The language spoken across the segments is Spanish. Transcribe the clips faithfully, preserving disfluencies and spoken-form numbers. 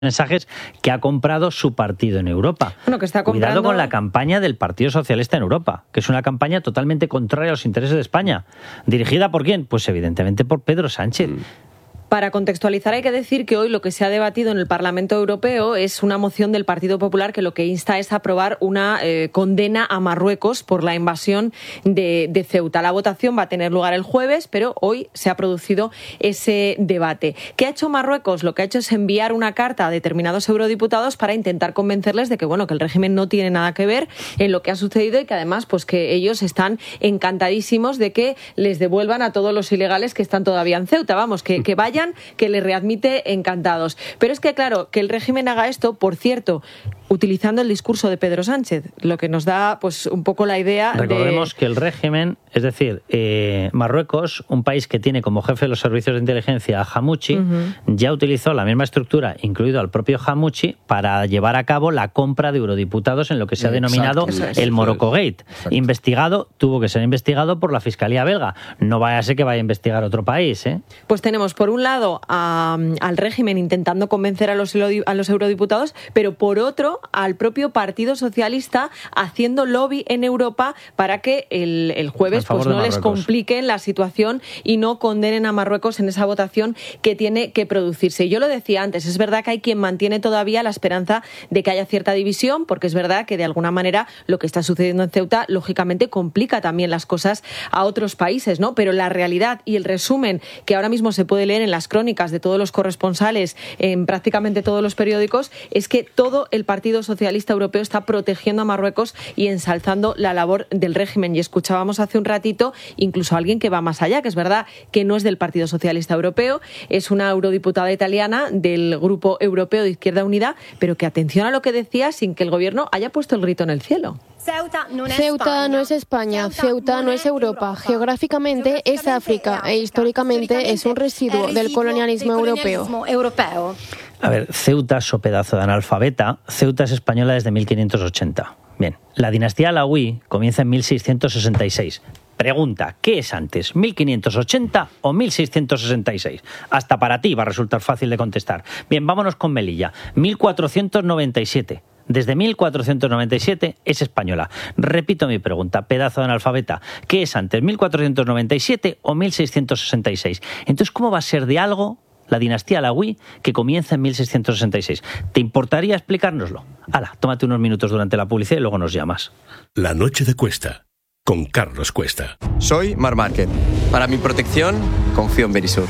mensajes que ha comprado su partido en Europa. Bueno, que está comprando... Cuidado con la campaña del Partido Socialista en Europa, que es una campaña totalmente contraria a los intereses de España. ¿Dirigida por quién? Pues evidentemente por Pedro Sánchez. Mm. Para contextualizar, hay que decir que hoy lo que se ha debatido en el Parlamento Europeo es una moción del Partido Popular que lo que insta es aprobar una eh, condena a Marruecos por la invasión de, de Ceuta. La votación va a tener lugar el jueves, pero hoy se ha producido ese debate. ¿Qué ha hecho Marruecos? Lo que ha hecho es enviar una carta a determinados eurodiputados para intentar convencerles de que, bueno, que el régimen no tiene nada que ver en lo que ha sucedido y que además pues que ellos están encantadísimos de que les devuelvan a todos los ilegales que están todavía en Ceuta. Vamos, que, que vayan, que le readmite encantados. Pero es que, claro, que el régimen haga esto, por cierto, utilizando el discurso de Pedro Sánchez, lo que nos da pues un poco la idea. Recordemos de... que el régimen, es decir, eh, Marruecos, un país que tiene como jefe de los servicios de inteligencia a Hamouchi, uh-huh. ya utilizó la misma estructura, incluido al propio Hamouchi, para llevar a cabo la compra de eurodiputados en lo que se ha denominado Exacto, el Morocco Gate. Investigado, tuvo que ser investigado por la Fiscalía belga. No vaya a ser que vaya a investigar otro país, ¿eh? Pues tenemos, por un lado, a, al régimen intentando convencer a los, a los eurodiputados, pero por otro, al propio Partido Socialista haciendo lobby en Europa para que el, el jueves pues no les compliquen la situación y no condenen a Marruecos en esa votación que tiene que producirse. Yo lo decía antes, es verdad que hay quien mantiene todavía la esperanza de que haya cierta división, porque es verdad que de alguna manera lo que está sucediendo en Ceuta lógicamente complica también las cosas a otros países, ¿no? Pero la realidad y el resumen que ahora mismo se puede leer en las crónicas de todos los corresponsales en prácticamente todos los periódicos es que todo el Partido Socialista Europeo está protegiendo a Marruecos y ensalzando la labor del régimen. Y escuchábamos hace un ratito incluso a alguien que va más allá, que es verdad que no es del Partido Socialista Europeo, es una eurodiputada italiana del Grupo Europeo de Izquierda Unida, pero que atención a lo que decía sin que el gobierno haya puesto el grito en el cielo. Ceuta no es España, Ceuta no es Europa. Geográficamente es África e históricamente es un residuo del colonialismo europeo. A ver, Ceuta, so pedazo de analfabeta, Ceuta es española desde mil quinientos ochenta. Bien, la dinastía alauí comienza en mil seiscientos sesenta y seis. Pregunta, ¿qué es antes, mil quinientos ochenta o mil seiscientos sesenta y seis? Hasta para ti va a resultar fácil de contestar. Bien, vámonos con Melilla, mil cuatrocientos noventa y siete. Desde mil cuatrocientos noventa y siete es española. Repito mi pregunta, pedazo de analfabeta. ¿Qué es antes, mil cuatrocientos noventa y siete o mil seiscientos sesenta y seis? Entonces, ¿cómo va a ser de algo la dinastía alauí que comienza en mil seiscientos sesenta y seis? ¿Te importaría explicárnoslo? Hala, tómate unos minutos durante la publicidad y luego nos llamas. La noche de Cuesta, con Carlos Cuesta. Soy Mar Márquez. Para mi protección, confío en Verisur.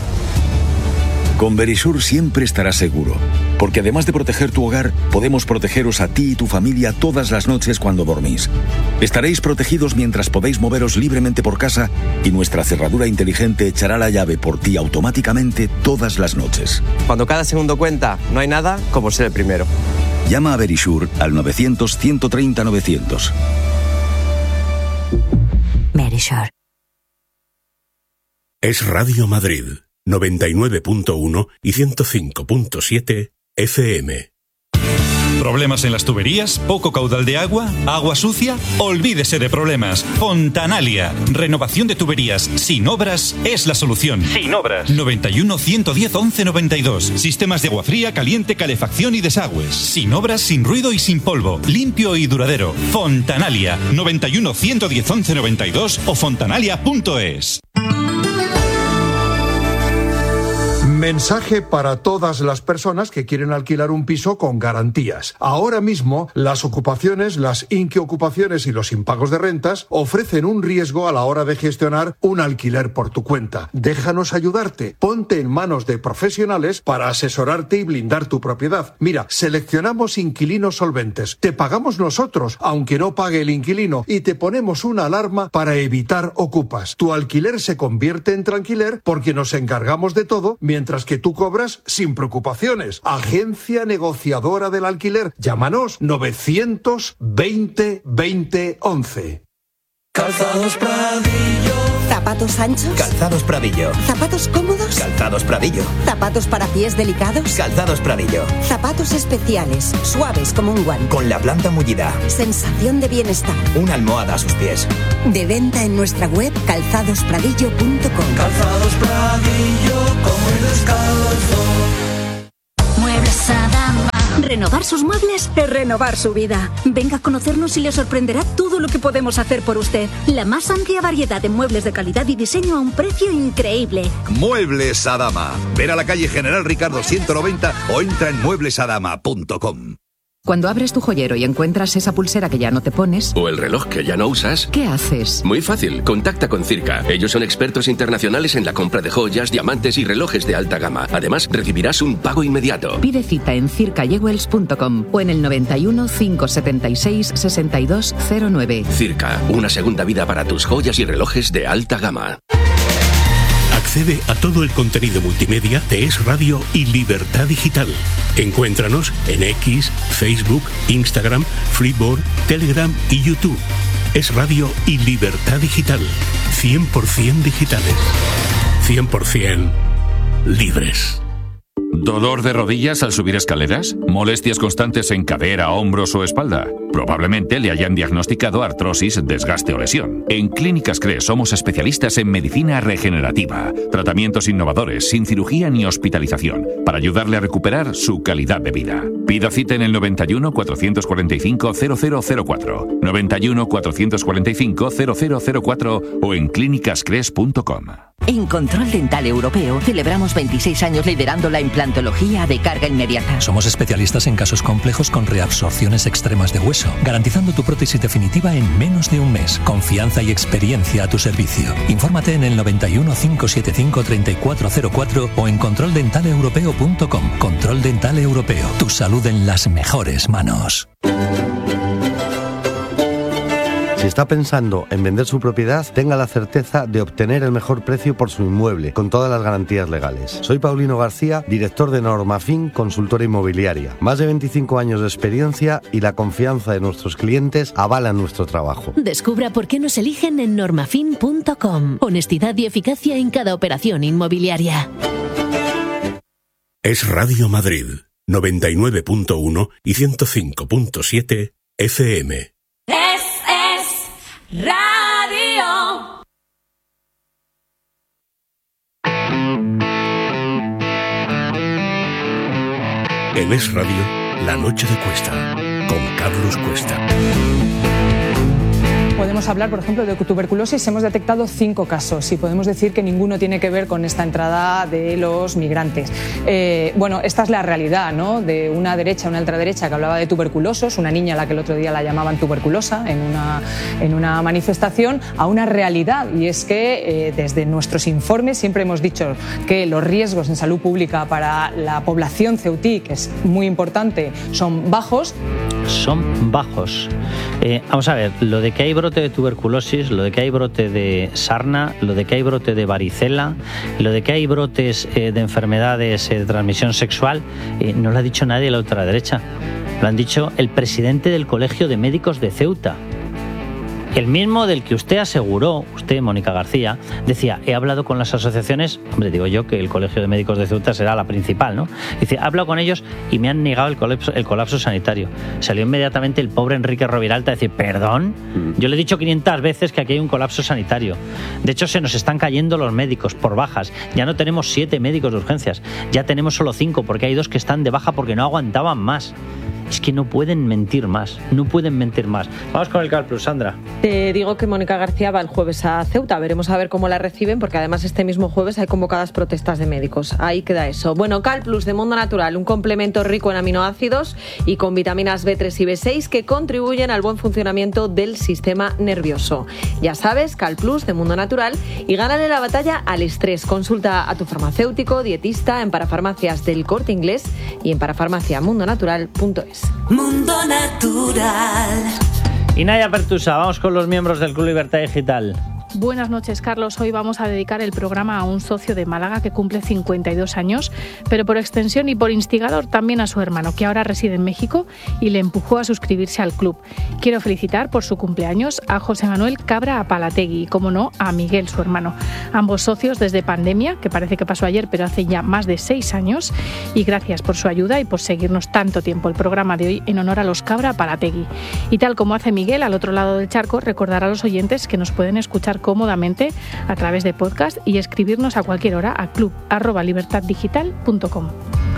Con Verisur siempre estarás seguro, porque además de proteger tu hogar, podemos protegeros a ti y tu familia todas las noches cuando dormís. Estaréis protegidos mientras podéis moveros libremente por casa y nuestra cerradura inteligente echará la llave por ti automáticamente todas las noches. Cuando cada segundo cuenta, no hay nada como ser el primero. Llama a Verisur al novecientos, ciento treinta, novecientos. Verisur. Es Radio Madrid. noventa y nueve punto uno y ciento cinco punto siete F M. ¿Problemas en las tuberías? ¿Poco caudal de agua? ¿Agua sucia? Olvídese de problemas. Fontanalia. Renovación de tuberías sin obras es la solución. Sin obras. noventa y uno, ciento diez, once noventa y dos. Sistemas de agua fría, caliente, calefacción y desagües. Sin obras, sin ruido y sin polvo. Limpio y duradero. Fontanalia. noventa y uno, ciento diez, once noventa y dos o fontanalia punto es. Mensaje para todas las personas que quieren alquilar un piso con garantías. Ahora mismo, las ocupaciones, las inquiocupaciones y los impagos de rentas ofrecen un riesgo a la hora de gestionar un alquiler por tu cuenta. Déjanos ayudarte. Ponte en manos de profesionales para asesorarte y blindar tu propiedad. Mira, seleccionamos inquilinos solventes. Te pagamos nosotros, aunque no pague el inquilino, y te ponemos una alarma para evitar ocupas. Tu alquiler se convierte en tranquiler porque nos encargamos de todo mientras que tú cobras sin preocupaciones. Agencia negociadora del alquiler. Llámanos novecientos veinte veinte once. Calzados Pradillo. ¿Zapatos anchos? Calzados Pradillo. ¿Zapatos cómodos? Calzados Pradillo. ¿Zapatos para pies delicados? Calzados Pradillo. Zapatos especiales, suaves como un guante. Con la planta mullida. Sensación de bienestar. Una almohada a sus pies. De venta en nuestra web calzados pradillo punto com. Calzados Pradillo, como el descalzo. Muebles Adama. Renovar sus muebles es renovar su vida. Venga a conocernos y le sorprenderá todo lo que podemos hacer por usted. La más amplia variedad de muebles de calidad y diseño a un precio increíble. Muebles Adama. Ven a la calle General Ricardo ciento noventa o entra en muebles adama punto com. Cuando abres tu joyero y encuentras esa pulsera que ya no te pones... O el reloj que ya no usas... ¿Qué haces? Muy fácil, contacta con Circa. Ellos son expertos internacionales en la compra de joyas, diamantes y relojes de alta gama. Además, recibirás un pago inmediato. Pide cita en circa jewels punto com o en el noventa y uno, cinco setenta y seis, sesenta y dos cero nueve. Circa, una segunda vida para tus joyas y relojes de alta gama. Accede a todo el contenido multimedia de Es Radio y Libertad Digital. Encuéntranos en X, Facebook, Instagram, Flipboard, Telegram y YouTube. Es Radio y Libertad Digital. cien por ciento digitales. cien por ciento libres. ¿Dolor de rodillas al subir escaleras? ¿Molestias constantes en cadera, hombros o espalda? Probablemente le hayan diagnosticado artrosis, desgaste o lesión. En Clínicas CRES somos especialistas en medicina regenerativa, tratamientos innovadores, sin cirugía ni hospitalización, para ayudarle a recuperar su calidad de vida. Pida cita en el noventa y uno, cuatrocientos cuarenta y cinco, cero cero cero cuatro, noventa y uno, cuatrocientos cuarenta y cinco, cero cero cero cuatro o en clínicas cres punto com. En Control Dental Europeo celebramos veintiséis años liderando la implantología de carga inmediata. Somos especialistas en casos complejos con reabsorciones extremas de hueso, garantizando tu prótesis definitiva en menos de un mes. Confianza y experiencia a tu servicio. Infórmate en el noventa y uno, cinco setenta y cinco, treinta y cuatro cero cuatro o en control dental europeo punto com. Control Dental Europeo. Tu salud en las mejores manos. Si está pensando en vender su propiedad, tenga la certeza de obtener el mejor precio por su inmueble, con todas las garantías legales. Soy Paulino García, director de Normafin, consultora inmobiliaria. Más de veinticinco años de experiencia y la confianza de nuestros clientes avalan nuestro trabajo. Descubra por qué nos eligen en normafin punto com. Honestidad y eficacia en cada operación inmobiliaria. Es Radio Madrid, noventa y nueve punto uno y ciento cinco punto siete F M. Radio. En Es Radio, La Noche de Cuesta, con Carlos Cuesta. Podemos hablar, por ejemplo, de tuberculosis. Hemos detectado cinco casos y podemos decir que ninguno tiene que ver con esta entrada de los migrantes. Eh, bueno, esta es la realidad, ¿no?, de una derecha, una ultraderecha que hablaba de tuberculosos, una niña a la que el otro día la llamaban tuberculosa en una, en una manifestación, a una realidad. Y es que eh, desde nuestros informes siempre hemos dicho que los riesgos en salud pública para la población ceutí, que es muy importante, son bajos. Son bajos. Eh, vamos a ver, lo de que hay brote de tuberculosis, lo de que hay brote de sarna, lo de que hay brote de varicela, lo de que hay brotes eh, de enfermedades eh, de transmisión sexual, eh, no lo ha dicho nadie de la ultraderecha. Lo han dicho el presidente del Colegio de Médicos de Ceuta. El mismo del que usted aseguró, usted, Mónica García, decía, he hablado con las asociaciones, hombre, digo yo que el Colegio de Médicos de Ceuta será la principal, ¿no? Dice, he hablado con ellos y me han negado el colapso, el colapso sanitario. Salió inmediatamente el pobre Enrique Roviralta a decir, ¿perdón? Yo le he dicho quinientas veces que aquí hay un colapso sanitario. De hecho, se nos están cayendo los médicos por bajas. Ya no tenemos siete médicos de urgencias, ya tenemos solo cinco, porque hay dos que están de baja porque no aguantaban más. Es que no pueden mentir más, no pueden mentir más. Vamos con el CalPlus, Sandra. Te digo que Mónica García va el jueves a Ceuta, veremos a ver cómo la reciben, porque además este mismo jueves hay convocadas protestas de médicos. Ahí queda eso. Bueno, CalPlus de Mundo Natural, un complemento rico en aminoácidos y con vitaminas B tres y B seis que contribuyen al buen funcionamiento del sistema nervioso. Ya sabes, CalPlus de Mundo Natural, y gánale la batalla al estrés. Consulta a tu farmacéutico, dietista en Parafarmacias del Corte Inglés y en parafarmacia mundo natural punto es. Mundo Natural. Y Naya Pertusa, vamos con los miembros del Club Libertad Digital. Buenas noches, Carlos. Hoy vamos a dedicar el programa a un socio de Málaga que cumple cincuenta y dos años, pero por extensión y por instigador también a su hermano, que ahora reside en México y le empujó a suscribirse al club. Quiero felicitar por su cumpleaños a José Manuel Cabra Apalategui y, como no, a Miguel, su hermano. Ambos socios desde pandemia, que parece que pasó ayer, pero hace ya más de seis años. Y gracias por su ayuda y por seguirnos tanto tiempo. El programa de hoy en honor a los Cabra Apalategui. Y tal como hace Miguel al otro lado del charco, recordar a los oyentes que nos pueden escuchar cómodamente a través de podcast y escribirnos a cualquier hora a club arroba libertad digital punto com.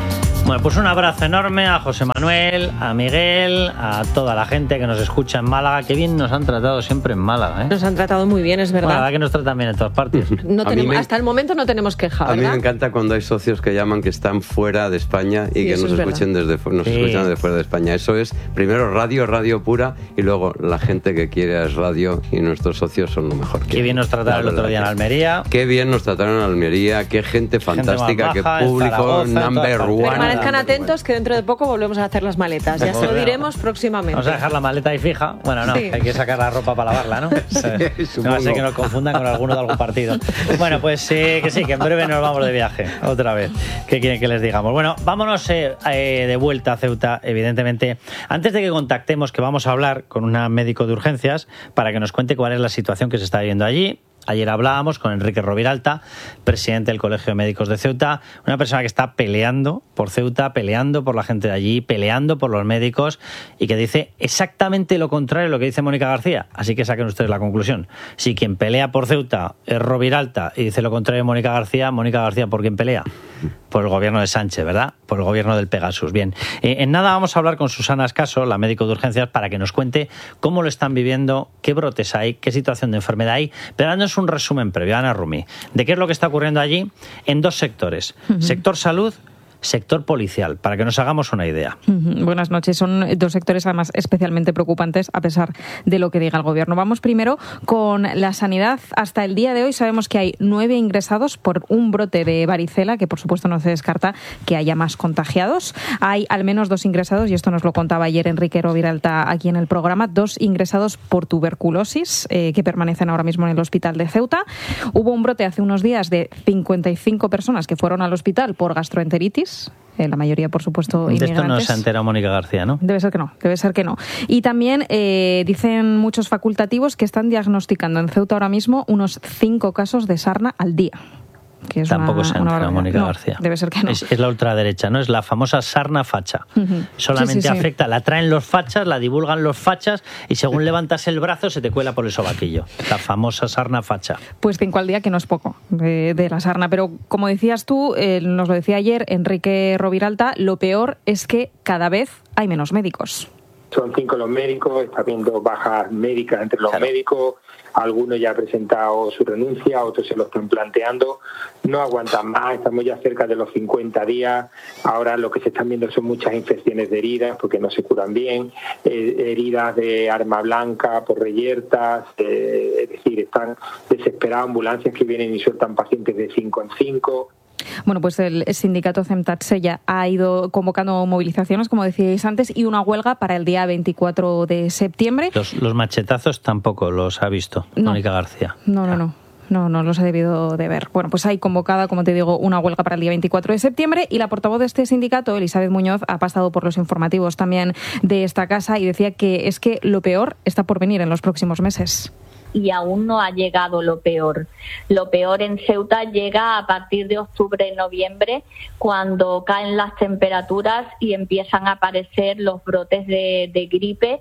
Bueno, pues un abrazo enorme a José Manuel, a Miguel, a toda la gente que nos escucha en Málaga. Qué bien nos han tratado siempre en Málaga, ¿eh? Nos han tratado muy bien, es verdad. Bueno, la verdad que nos tratan bien en todas partes. No tenemos, me, hasta el momento no tenemos queja, ¿verdad? A mí me encanta cuando hay socios que llaman que están fuera de España y sí, que nos, escuchen desde, nos sí. escuchan desde fuera de España. Eso es, primero radio, radio pura, y luego la gente que quiere es radio, y nuestros socios son lo mejor. Qué bien nos trataron el otro día en Almería. Qué bien nos trataron en Almería, qué gente fantástica, gente baja, qué público, number one. Permanezcan atentos que dentro de poco volvemos a hacer las maletas. Ya se lo diremos próximamente. Vamos a dejar la maleta ahí fija. Bueno, no, sí. hay que sacar la ropa para lavarla, ¿no? Sí, no va a ser que nos confundan con alguno de algún partido. Bueno, pues eh, que sí, que en breve nos vamos de viaje. Otra vez. ¿Qué quieren que les digamos? Bueno, vámonos eh, eh, de vuelta a Ceuta, evidentemente. Antes de que contactemos, que vamos a hablar con una médico de urgencias para que nos cuente cuál es la situación que se está viviendo allí. Ayer hablábamos con Enrique Roviralta, presidente del Colegio de Médicos de Ceuta, una persona que está peleando por Ceuta, peleando por la gente de allí, peleando por los médicos, y que dice exactamente lo contrario de lo que dice Mónica García. Así que saquen ustedes la conclusión. Si quien pelea por Ceuta es Roviralta y dice lo contrario de Mónica García, Mónica García, ¿por quién pelea? Por el gobierno de Sánchez, ¿verdad? Por el gobierno del Pegasus. Bien, eh, en nada vamos a hablar con Susana Ascaso, la médico de urgencias, para que nos cuente cómo lo están viviendo, qué brotes hay, qué situación de enfermedad hay, pero dándonos un resumen previo, Ana Rumi, de qué es lo que está ocurriendo allí en dos sectores. Uh-huh. Sector salud, sector policial, para que nos hagamos una idea. Uh-huh. Buenas noches. Son dos sectores además especialmente preocupantes a pesar de lo que diga el gobierno. Vamos primero con la sanidad. Hasta el día de hoy sabemos que hay nueve ingresados por un brote de varicela, que por supuesto no se descarta que haya más contagiados. Hay al menos dos ingresados, y esto nos lo contaba ayer Enrique Roviralta aquí en el programa, dos ingresados por tuberculosis eh, que permanecen ahora mismo en el hospital de Ceuta. Hubo un brote hace unos días de cincuenta y cinco personas que fueron al hospital por gastroenteritis. Eh, la mayoría, por supuesto, inmigrantes. De esto no se ha enterado Mónica García, ¿no? Debe ser que no, debe ser que no. Y también eh, dicen muchos facultativos que están diagnosticando en Ceuta ahora mismo unos cinco casos de sarna al día. Que es Tampoco una, se ha enterado Mónica no, García. Debe ser que no. Es, es la ultraderecha, ¿no? Es la famosa sarna facha. Uh-huh. Solamente sí, sí, afecta, sí. La traen los fachas, la divulgan los fachas, y según levantas el brazo se te cuela por el sobaquillo. La famosa sarna facha. Pues cinco al día, que no es poco de, de la sarna. Pero como decías tú, eh, nos lo decía ayer Enrique Roviralta, lo peor es que cada vez hay menos médicos. Son cinco los médicos, está habiendo bajas médicas entre los claro. médicos, algunos ya han presentado su renuncia, otros se lo están planteando, no aguantan más, estamos ya cerca de los cincuenta días, ahora lo que se están viendo son muchas infecciones de heridas porque no se curan bien, eh, heridas de arma blanca por reyertas, eh, es decir, están desesperadas ambulancias que vienen y sueltan pacientes de cinco en cinco. Bueno, pues el sindicato Cemtatsella ha ido convocando movilizaciones, como decíais antes, y una huelga para el día veinticuatro de septiembre. Los, los machetazos tampoco los ha visto no. Mónica García. No, no, no. No, no los he debido de ver. Bueno, pues hay convocada, como te digo, una huelga para el día veinticuatro de septiembre, y la portavoz de este sindicato, Elizabeth Muñoz, ha pasado por los informativos también de esta casa y decía que es que lo peor está por venir en los próximos meses. Y aún no ha llegado lo peor. Lo peor en Ceuta llega a partir de octubre, noviembre, cuando caen las temperaturas y empiezan a aparecer los brotes de, de gripe,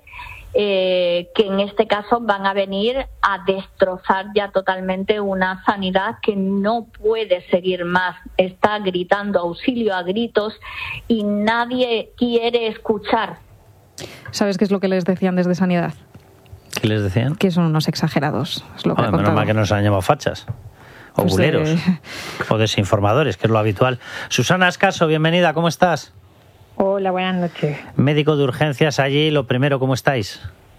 eh, que en este caso van a venir a destrozar ya totalmente una sanidad que no puede seguir más. Está gritando auxilio a gritos y nadie quiere escuchar. ¿Sabes qué es lo que les decían desde Sanidad? ¿Qué les decían? Que son unos exagerados. Es lo que oh, menos mal que no se han llamado fachas. O pues buleros. Eh... O desinformadores, que es lo habitual. Susana Ascaso, bienvenida, ¿cómo estás? Hola, buenas noches. Médico de urgencias allí, lo primero, ¿cómo estáis?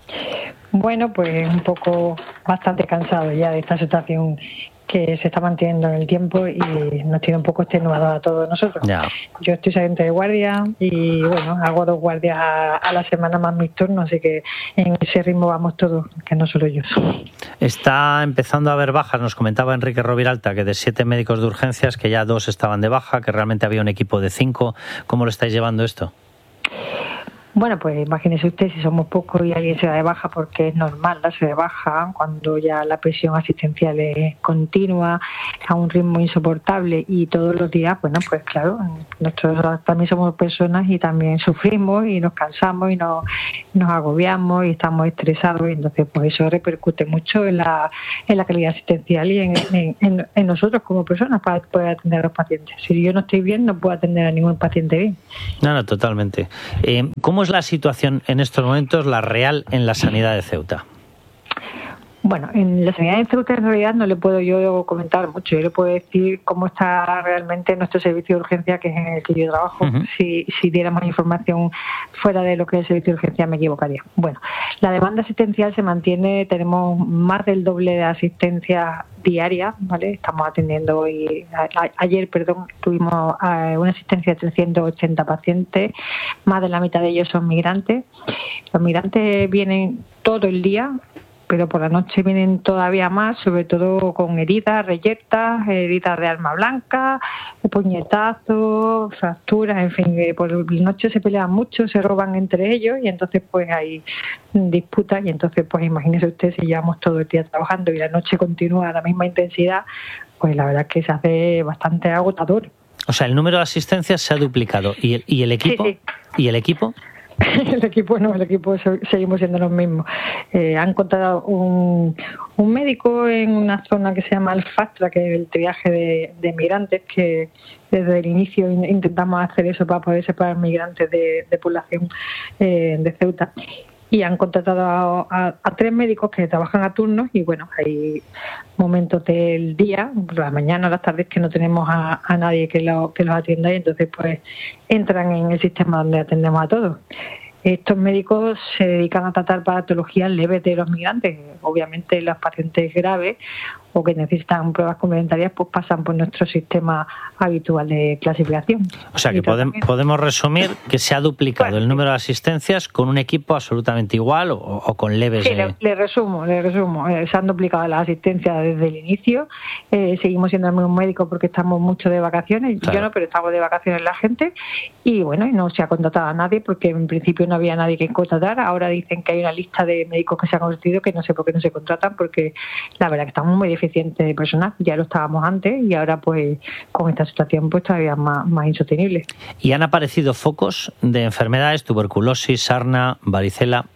Bueno, pues un poco bastante cansado ya de esta situación que se está manteniendo en el tiempo y nos tiene un poco extenuados a todos nosotros. Ya. Yo estoy saliente de guardia y bueno, hago dos guardias a, a la semana más mis turnos, así que en ese ritmo vamos todos, que no solo yo. Está empezando a haber bajas, nos comentaba Enrique Roviralta, que de siete médicos de urgencias, que ya dos estaban de baja, que realmente había un equipo de cinco. ¿Cómo lo estáis llevando esto? Bueno, pues imagínese usted, si somos pocos y alguien se da de baja, porque es normal darse de baja cuando ya la presión asistencial es continua, a un ritmo insoportable y todos los días, bueno, pues claro, nosotros también somos personas y también sufrimos y nos cansamos y nos, nos agobiamos y estamos estresados, y entonces pues eso repercute mucho en la, en la calidad asistencial y en, en, en, en nosotros como personas para poder atender a los pacientes. Si yo no estoy bien, no puedo atender a ningún paciente bien. No, no, totalmente. Eh, ¿Cómo es la situación en estos momentos, la real, en la sanidad de Ceuta? Bueno, en la sanidad de Ceuta en realidad no le puedo yo comentar mucho. Yo le puedo decir cómo está realmente nuestro servicio de urgencia, que es en el que yo trabajo. Uh-huh. Si, si diéramos información fuera de lo que es el servicio de urgencia me equivocaría. Bueno, la demanda asistencial se mantiene, tenemos más del doble de asistencia diaria, ¿vale? Estamos atendiendo hoy, a, a, ayer, perdón, tuvimos a, una asistencia de trescientos ochenta pacientes, más de la mitad de ellos son migrantes. Los migrantes vienen todo el día, pero por la noche vienen todavía más, sobre todo con heridas, reyertas, heridas de arma blanca, puñetazos, fracturas, en fin, por la noche se pelean mucho, se roban entre ellos y entonces pues hay disputas y entonces pues imagínese usted si llevamos todo el día trabajando y la noche continúa a la misma intensidad, pues la verdad es que se hace bastante agotador. O sea, el número de asistencias se ha duplicado y el, y el equipo, sí, sí. ¿Y el equipo? El equipo no, el equipo seguimos siendo los mismos. Eh, han contratado un, un médico en una zona que se llama el FASTRA, que es el triaje de, de migrantes, que desde el inicio intentamos hacer eso para poder separar migrantes de, de población eh, de Ceuta. Y han contratado a, a, a tres médicos que trabajan a turnos y bueno, hay momentos del día, por la mañana, las tardes, que no tenemos a, a nadie que, lo, que los atienda y entonces pues entran en el sistema donde atendemos a todos. Estos médicos se dedican a tratar patologías leves de los migrantes. Obviamente los pacientes graves o que necesitan pruebas complementarias pues pasan por nuestro sistema habitual de clasificación. O sea que podem, podemos resumir que se ha duplicado bueno, el número de asistencias con un equipo absolutamente igual o, o con leves... Sí, de... le, le resumo, le resumo. Eh, se han duplicado las asistencias desde el inicio. Eh, seguimos siendo el mismo médico porque estamos mucho de vacaciones. Claro. Yo no, pero estamos de vacaciones la gente. Y bueno, no se ha contratado a nadie porque en principio no había nadie que contratar. Ahora dicen que hay una lista de médicos que se han constituido que no sé por qué no se contratan porque la verdad que estamos muy deficientes de personal, ya lo estábamos antes y ahora pues con esta situación pues todavía más, más insostenible. ¿Y han aparecido focos de enfermedades, tuberculosis, sarna, varicela?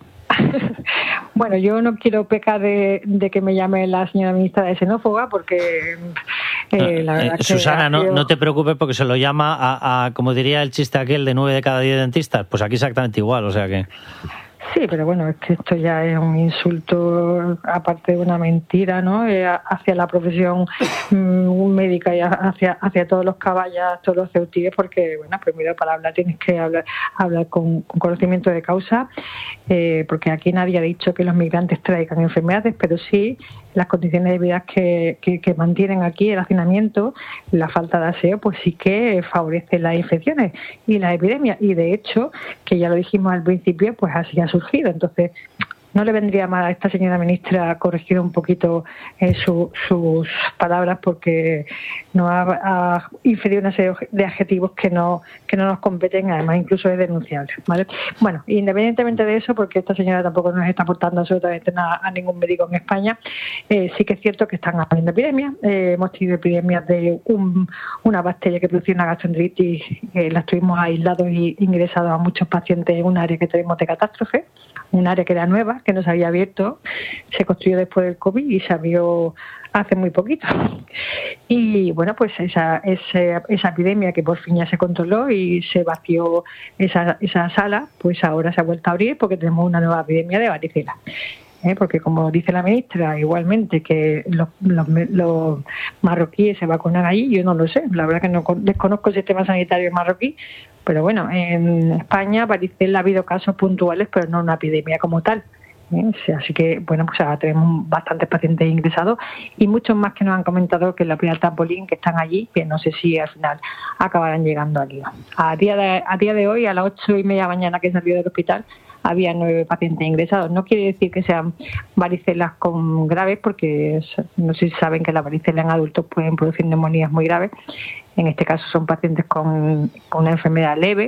Bueno, yo no quiero pecar de, de que me llame la señora ministra de xenófoba porque eh, la verdad eh, Susana, que no, sido... no te preocupes porque se lo llama a, a, como diría el chiste aquel de nueve de cada diez dentistas, pues aquí exactamente igual, o sea que... Sí, pero bueno, es que esto ya es un insulto, aparte de una mentira, ¿no? Eh, hacia la profesión um, médica y hacia hacia todos los caballas, todos los ceutíes, porque, bueno, primero para hablar tienes que hablar hablar con, con conocimiento de causa, eh, porque aquí nadie ha dicho que los migrantes traigan enfermedades, pero sí las condiciones de vida que, que, que mantienen aquí, el hacinamiento, la falta de aseo, pues sí que favorece las infecciones y las epidemias. Y de hecho, que ya lo dijimos al principio, pues así ha surgido. Entonces, ¿no le vendría mal a esta señora ministra corregir un poquito eh, su, sus palabras porque nos ha, ha inferido una serie de adjetivos que no que no nos competen, además incluso es denunciable, ¿vale? Bueno, independientemente de eso, porque esta señora tampoco nos está aportando absolutamente nada a ningún médico en España, eh, sí que es cierto que están habiendo epidemias, eh, hemos tenido epidemias de un, una bacteria que producía una gastroenteritis, eh, las tuvimos aislados y ingresados a muchos pacientes en un área que tenemos de catástrofe, un área que era nueva, que no se había abierto, se construyó después del COVID y se abrió hace muy poquito. Y bueno, pues esa, esa, esa epidemia que por fin ya se controló y se vació esa, esa sala, pues ahora se ha vuelto a abrir porque tenemos una nueva epidemia de varicela. ¿Eh? Porque como dice la ministra, igualmente que los, los, los marroquíes se vacunan allí, yo no lo sé, la verdad que no desconozco el sistema sanitario marroquí, pero bueno, en España varicela ha habido casos puntuales, pero no una epidemia como tal. ¿Eh? Así que, bueno, pues ahora tenemos bastantes pacientes ingresados y muchos más que nos han comentado que en la Hospital Tampolín, que están allí, que no sé si al final acabarán llegando aquí. A día de, a día de hoy, a las ocho y media de la mañana que salió del hospital, había nueve pacientes ingresados. No quiere decir que sean varicelas con graves, porque no sé si saben que las varicelas en adultos pueden producir neumonías muy graves. En este caso son pacientes con, con una enfermedad leve,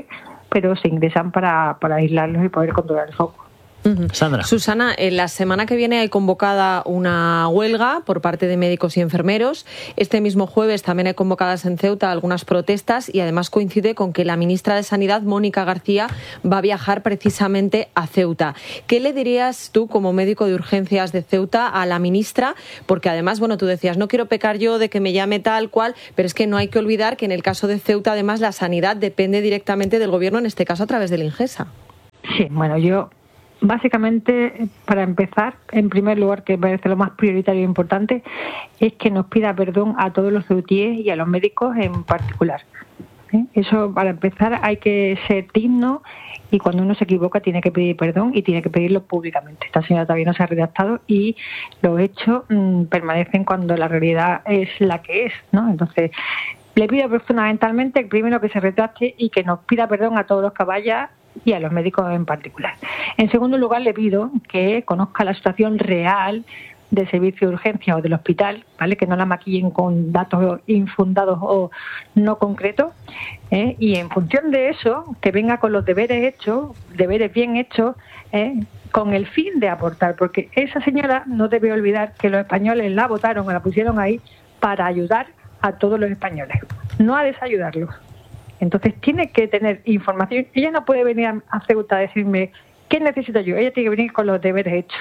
pero se ingresan para, para aislarlos y poder controlar el foco. Uh-huh. Sandra. Susana, en la semana que viene hay convocada una huelga por parte de médicos y enfermeros. Este mismo jueves también hay convocadas en Ceuta algunas protestas y además coincide con que la ministra de Sanidad, Mónica García, va a viajar precisamente a Ceuta. ¿Qué le dirías tú como médico de urgencias de Ceuta a la ministra? Porque además, bueno, tú decías, no quiero pecar yo de que me llame tal cual, pero es que no hay que olvidar que en el caso de Ceuta además la sanidad depende directamente del gobierno, en este caso a través del Ingesa. Sí, bueno, yo... Básicamente, para empezar, en primer lugar, que me parece lo más prioritario e importante, es que nos pida perdón a todos los ceutíes y a los médicos en particular. ¿Eh? Eso, para empezar, hay que ser digno y cuando uno se equivoca tiene que pedir perdón y tiene que pedirlo públicamente. Esta señora todavía no se ha redactado y los hechos mmm, permanecen cuando la realidad es la que es, ¿no? Entonces, le pido fundamentalmente, primero, que se retracte y que nos pida perdón a todos los que vaya y a los médicos en particular. En segundo lugar, le pido que conozca la situación real del servicio de urgencia o del hospital, ¿vale? Que no la maquillen con datos infundados o no concretos, ¿eh? Y en función de eso, que venga con los deberes hechos, deberes bien hechos, ¿eh? Con el fin de aportar, porque esa señora no debe olvidar que los españoles la votaron o la pusieron ahí para ayudar a todos los españoles, no a desayudarlos. Entonces tiene que tener información. Ella no puede venir a Ceuta a decirme qué necesito yo. Ella tiene que venir con los deberes hechos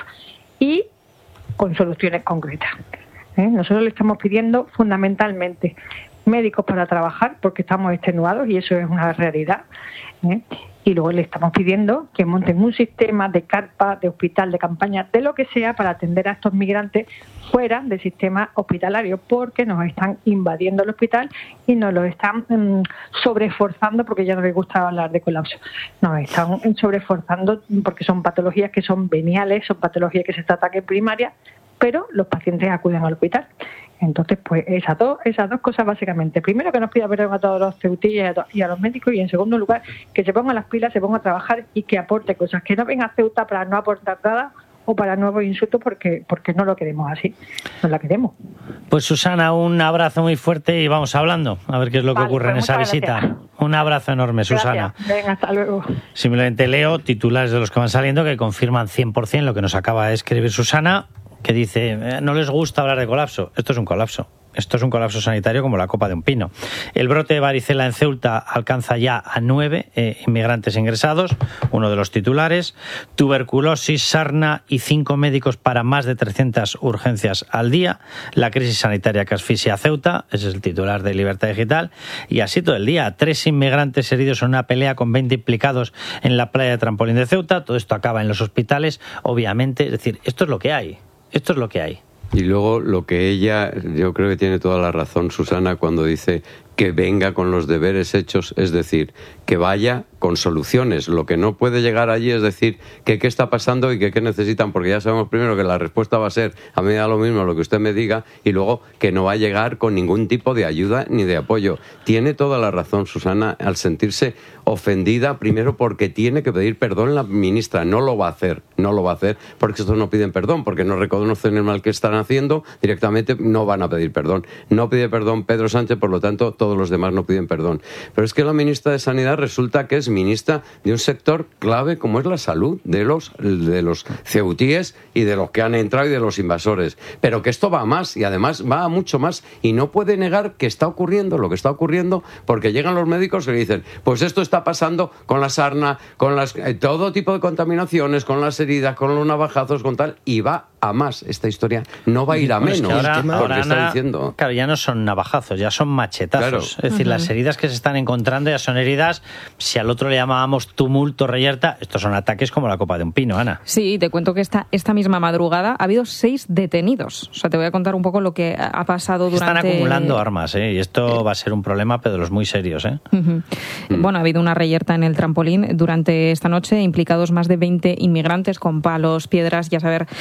y con soluciones concretas. ¿Eh? Nosotros le estamos pidiendo fundamentalmente médicos para trabajar porque estamos extenuados y eso es una realidad. ¿Eh? Y luego le estamos pidiendo que monten un sistema de carpa, de hospital, de campaña, de lo que sea para atender a estos migrantes fuera del sistema hospitalario, porque nos están invadiendo el hospital y nos lo están mmm, sobreesforzando, porque ya no les gusta hablar de colapso. Nos están sobreesforzando porque son patologías que son veniales, son patologías que se tratan en primaria, pero los pacientes acuden al hospital. Entonces, pues esas dos, esas dos cosas básicamente. Primero, que nos pida perdón a todos los ceutíes y a, to- y a los médicos, y en segundo lugar, que se pongan las pilas, se pongan a trabajar y que aporte cosas. Que no venga a Ceuta para no aportar nada o para nuevos insultos, porque porque no lo queremos así, no la queremos. Pues Susana, un abrazo muy fuerte y vamos hablando a ver qué es lo que vale, ocurre pues en esa visita. Gracias. Un abrazo enorme, Susana. Gracias. Venga, hasta luego. Simplemente leo titulares de los que van saliendo que confirman cien por ciento lo que nos acaba de escribir Susana, que dice, eh, no les gusta hablar de colapso. Esto es un colapso. Esto es un colapso sanitario como la copa de un pino. El brote de varicela en Ceuta alcanza ya a nueve eh, inmigrantes ingresados, uno de los titulares. Tuberculosis, sarna y cinco médicos para más de trescientas urgencias al día. La crisis sanitaria que asfixia a Ceuta, ese es el titular de Libertad Digital. Y así todo el día. Tres inmigrantes heridos en una pelea con veinte implicados en la playa de Trampolín de Ceuta. Todo esto acaba en los hospitales, obviamente. Es decir, esto es lo que hay. Esto es lo que hay. Y luego lo que ella, yo creo que tiene toda la razón, Susana, cuando dice que venga con los deberes hechos, es decir, que vaya con soluciones. Lo que no puede llegar allí es decir que qué está pasando y que qué necesitan, porque ya sabemos primero que la respuesta va a ser a mí me da lo mismo lo que usted me diga, y luego que no va a llegar con ningún tipo de ayuda ni de apoyo. Tiene toda la razón, Susana, al sentirse ofendida, primero porque tiene que pedir perdón la ministra. No lo va a hacer, no lo va a hacer, porque estos no piden perdón, porque no reconocen el mal que están haciendo, directamente no van a pedir perdón. No pide perdón Pedro Sánchez, por lo tanto, todos los demás no piden perdón. Pero es que la ministra de Sanidad resulta que es ministra de un sector clave como es la salud de los, de los ceutíes y de los que han entrado y de los invasores. Pero que esto va a más y además va a mucho más y no puede negar que está ocurriendo lo que está ocurriendo, porque llegan los médicos y le dicen, pues esto está pasando con la sarna, con las, eh, todo tipo de contaminaciones, con las heridas, con los navajazos, con tal, y va a más. Esta historia no va a ir a menos. Bueno, es que ahora, ahora está Ana, diciendo. Claro, ya no son navajazos, ya son machetazos. Claro. Es decir, uh-huh. las heridas que se están encontrando ya son heridas. Si al otro le llamábamos tumulto, reyerta, estos son ataques como la copa de un pino, Ana. Sí, te cuento que esta, esta misma madrugada ha habido seis detenidos. O sea, te voy a contar un poco lo que ha pasado durante... Están acumulando armas, ¿eh? Y esto va a ser un problema, pero de los muy serios, ¿eh? Uh-huh. Mm. Bueno, ha habido una reyerta en el Trampolín durante esta noche, implicados más de veinte inmigrantes con palos, piedras y a saber qué más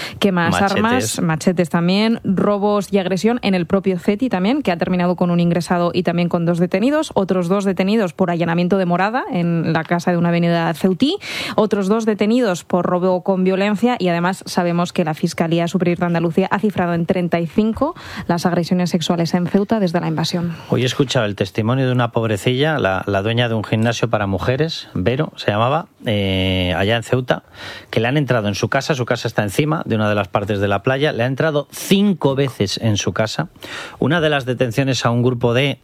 más machetes. armas, machetes también, robos y agresión en el propio CETI también, que ha terminado con un ingresado y también con dos detenidos, otros dos detenidos por allanamiento de morada en la casa de una avenida ceutí, otros dos detenidos por robo con violencia y además sabemos que la Fiscalía Superior de Andalucía ha cifrado en treinta y cinco las agresiones sexuales en Ceuta desde la invasión. Hoy he escuchado el testimonio de una pobrecilla, la, la dueña de un gimnasio para mujeres, Vero se llamaba, eh, allá en Ceuta, que le han entrado en su casa, su casa está encima de una de las partes de la playa, le ha entrado cinco veces en su casa. Una de las detenciones a un grupo de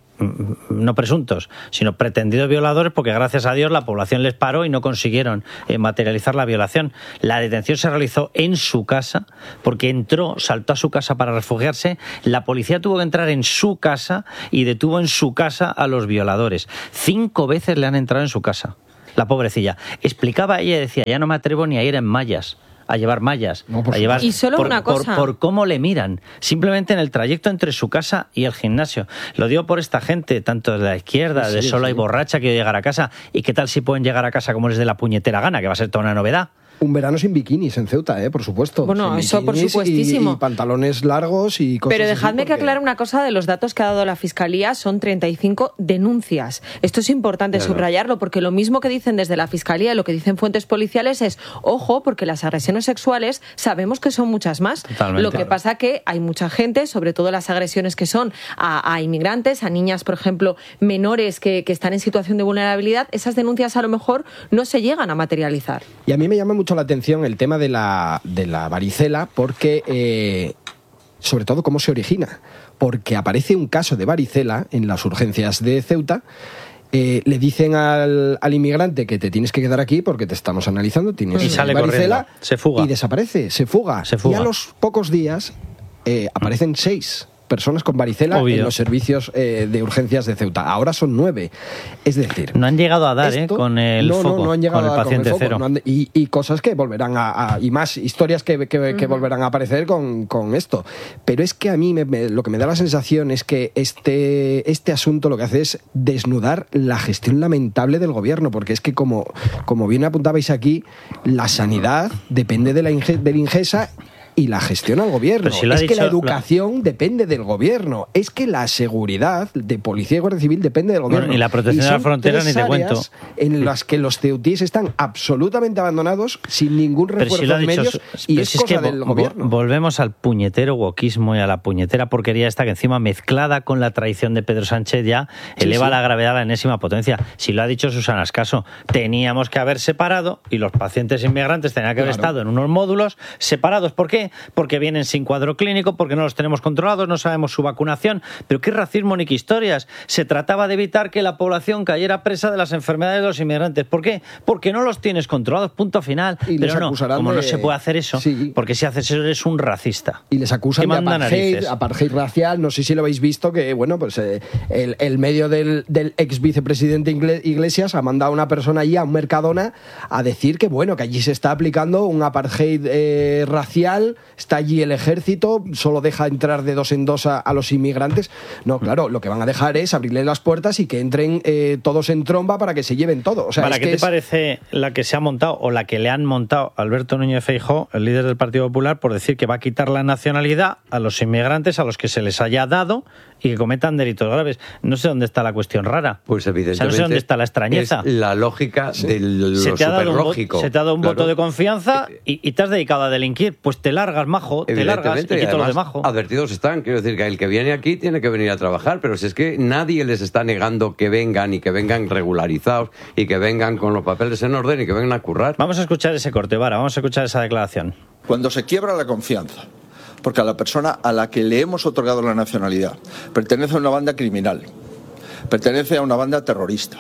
no presuntos, sino pretendidos violadores, porque gracias a Dios la población les paró y no consiguieron eh, materializar la violación. La detención se realizó en su casa, porque entró, saltó a su casa para refugiarse, la policía tuvo que entrar en su casa y detuvo en su casa a los violadores. Cinco veces le han entrado en su casa, la pobrecilla. Explicaba ella y decía, ya no me atrevo ni a ir en mallas, a llevar mallas, no, a llevar, y solo por, una cosa. Por, por cómo le miran, simplemente en el trayecto entre su casa y el gimnasio. Lo digo por esta gente, tanto de la izquierda, sí, de sola sí. y borracha, que llegar a casa, y qué tal si pueden llegar a casa como les dé la puñetera gana, que va a ser toda una novedad. Un verano sin bikinis en Ceuta, ¿eh? Por supuesto. Bueno, sin eso por supuestísimo. Y, y pantalones largos y cosas Pero dejadme así porque... que aclare una cosa de los datos que ha dado la Fiscalía, son treinta y cinco denuncias. Esto es importante claro. subrayarlo, porque lo mismo que dicen desde la Fiscalía y lo que dicen fuentes policiales es, ojo, porque las agresiones sexuales sabemos que son muchas más. Totalmente. Lo que claro. pasa que hay mucha gente, sobre todo las agresiones que son a, a inmigrantes, a niñas, por ejemplo, menores que, que están en situación de vulnerabilidad, esas denuncias a lo mejor no se llegan a materializar. Y a mí me llama mucho la atención el tema de la, de la varicela, porque eh, sobre todo cómo se origina, porque aparece un caso de varicela en las urgencias de Ceuta. Eh, le dicen al, al inmigrante que te tienes que quedar aquí porque te estamos analizando, tienes y sale varicela, corriendo, se fuga y desaparece, se fuga, se fuga. Y a los pocos días eh, aparecen seis personas con varicela Obvio. en los servicios eh, de urgencias de Ceuta. Ahora son nueve. Es decir... No han llegado a dar, esto, ¿eh? Con el no, foco, no, no han llegado con el a dar paciente con el foco, cero. no han, y, y cosas que volverán a... a y más historias que, que, uh-huh. que volverán a aparecer con, con esto. Pero es que a mí me, me, lo que me da la sensación es que este, este asunto lo que hace es desnudar la gestión lamentable del gobierno, porque es que como, como bien apuntabais aquí, la sanidad depende de la Inge, del Ingesa y la gestión al gobierno. Si es dicho, que la educación lo... depende del gobierno. Es que la seguridad de policía y guardia civil depende del gobierno. Bueno, y la protección y de la frontera ni te cuento. En las que los ceutíes están absolutamente abandonados, sin ningún refuerzo si de dicho, medios, y es, si cosa es que del vo- gobierno. Volvemos al puñetero wokismo y a la puñetera porquería esta que encima mezclada con la traición de Pedro Sánchez ya sí, eleva sí. la gravedad a la enésima potencia. Si lo ha dicho Susana Ascaso, teníamos que haber separado y los pacientes inmigrantes tenían que haber claro. estado en unos módulos separados. ¿Por qué? Porque vienen sin cuadro clínico, porque no los tenemos controlados, no sabemos su vacunación. Pero qué racismo ni qué historias. Se trataba de evitar que la población cayera presa de las enfermedades de los inmigrantes. ¿Por qué? Porque no los tienes controlados, punto final. Y Pero no, como de... no se puede hacer eso, sí. porque si haces eso eres un racista. Y les acusan de apartheid, apartheid racial. No sé si lo habéis visto, que bueno, pues eh, el, el medio del, del ex vicepresidente Iglesias ha mandado a una persona allí a un Mercadona a decir que bueno, que allí se está aplicando un apartheid eh, racial, está allí el ejército, solo deja entrar de dos en dos a, a los inmigrantes. No, claro, lo que van a dejar es abrirle las puertas y que entren eh, todos en tromba para que se lleven todo. O sea, ¿Para es qué que te es... parece la que se ha montado o la que le han montado Alberto Núñez Feijóo, el líder del Partido Popular, por decir que va a quitar la nacionalidad a los inmigrantes a los que se les haya dado y que cometan delitos graves? No sé dónde está la cuestión rara. Pues evidentemente. O sea, no sé dónde está la extrañeza. Es la lógica sí. de lo se te ha dado superlógico. Un vo- se te ha dado un claro. voto de confianza y, y te has dedicado a delinquir. Pues te largas, majo, te largas y quito lo de majo. Advertidos están. Quiero decir que el que viene aquí tiene que venir a trabajar, pero si es que nadie les está negando que vengan y que vengan regularizados y que vengan con los papeles en orden y que vengan a currar. Vamos a escuchar ese corte, Vara, vamos a escuchar esa declaración. Cuando se quiebra la confianza, porque a la persona a la que le hemos otorgado la nacionalidad pertenece a una banda criminal, pertenece a una banda terrorista,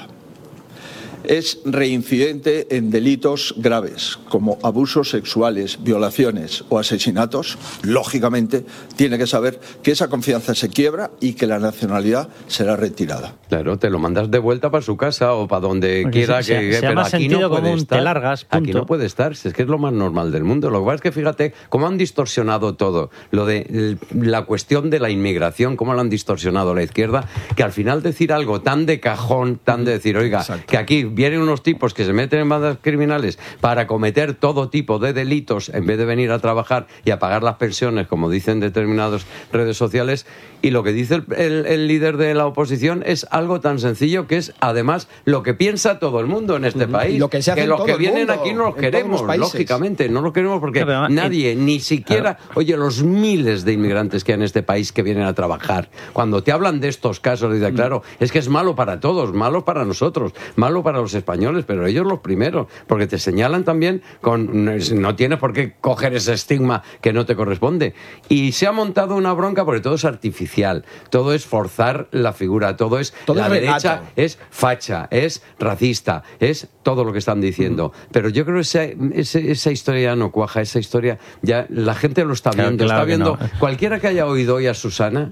es reincidente en delitos graves como abusos sexuales, violaciones o asesinatos, lógicamente tiene que saber que esa confianza se quiebra y que la nacionalidad será retirada. Claro, te lo mandas de vuelta para su casa o para donde Porque quiera se, que... Se, se pero aquí no puede común, estar. Te largas, punto. Aquí no puede estar, si es que es lo más normal del mundo. Lo que pasa es que fíjate cómo han distorsionado todo. Lo de la cuestión de la inmigración, cómo lo han distorsionado la izquierda, que al final decir algo tan de cajón, tan de decir, oiga, Exacto. que aquí vienen unos tipos que se meten en bandas criminales para cometer todo tipo de delitos en vez de venir a trabajar y a pagar las pensiones, como dicen determinadas redes sociales, y lo que dice el, el, el líder de la oposición es algo tan sencillo que es, además, lo que piensa todo el mundo en este país. Lo que se hace que en los todo que el vienen mundo, aquí no los en queremos, todos los países. lógicamente, no los queremos porque No, pero, nadie, eh, ni siquiera, claro. oye, los miles de inmigrantes que hay en este país que vienen a trabajar, cuando te hablan de estos casos, dicen, claro, es que es malo para todos, malo para nosotros, malo para los españoles, pero ellos los primeros, porque te señalan también con, no tienes por qué coger ese estigma que no te corresponde. Y se ha montado una bronca porque todo es artificial, todo es forzar la figura, todo es, Todo la es derecha relato. es facha, es racista, es todo lo que están diciendo. Pero yo creo que esa, esa, esa historia ya no cuaja, esa historia ya la gente lo está Claro, viendo, claro está que viendo. no. Cualquiera que haya oído hoy a Susana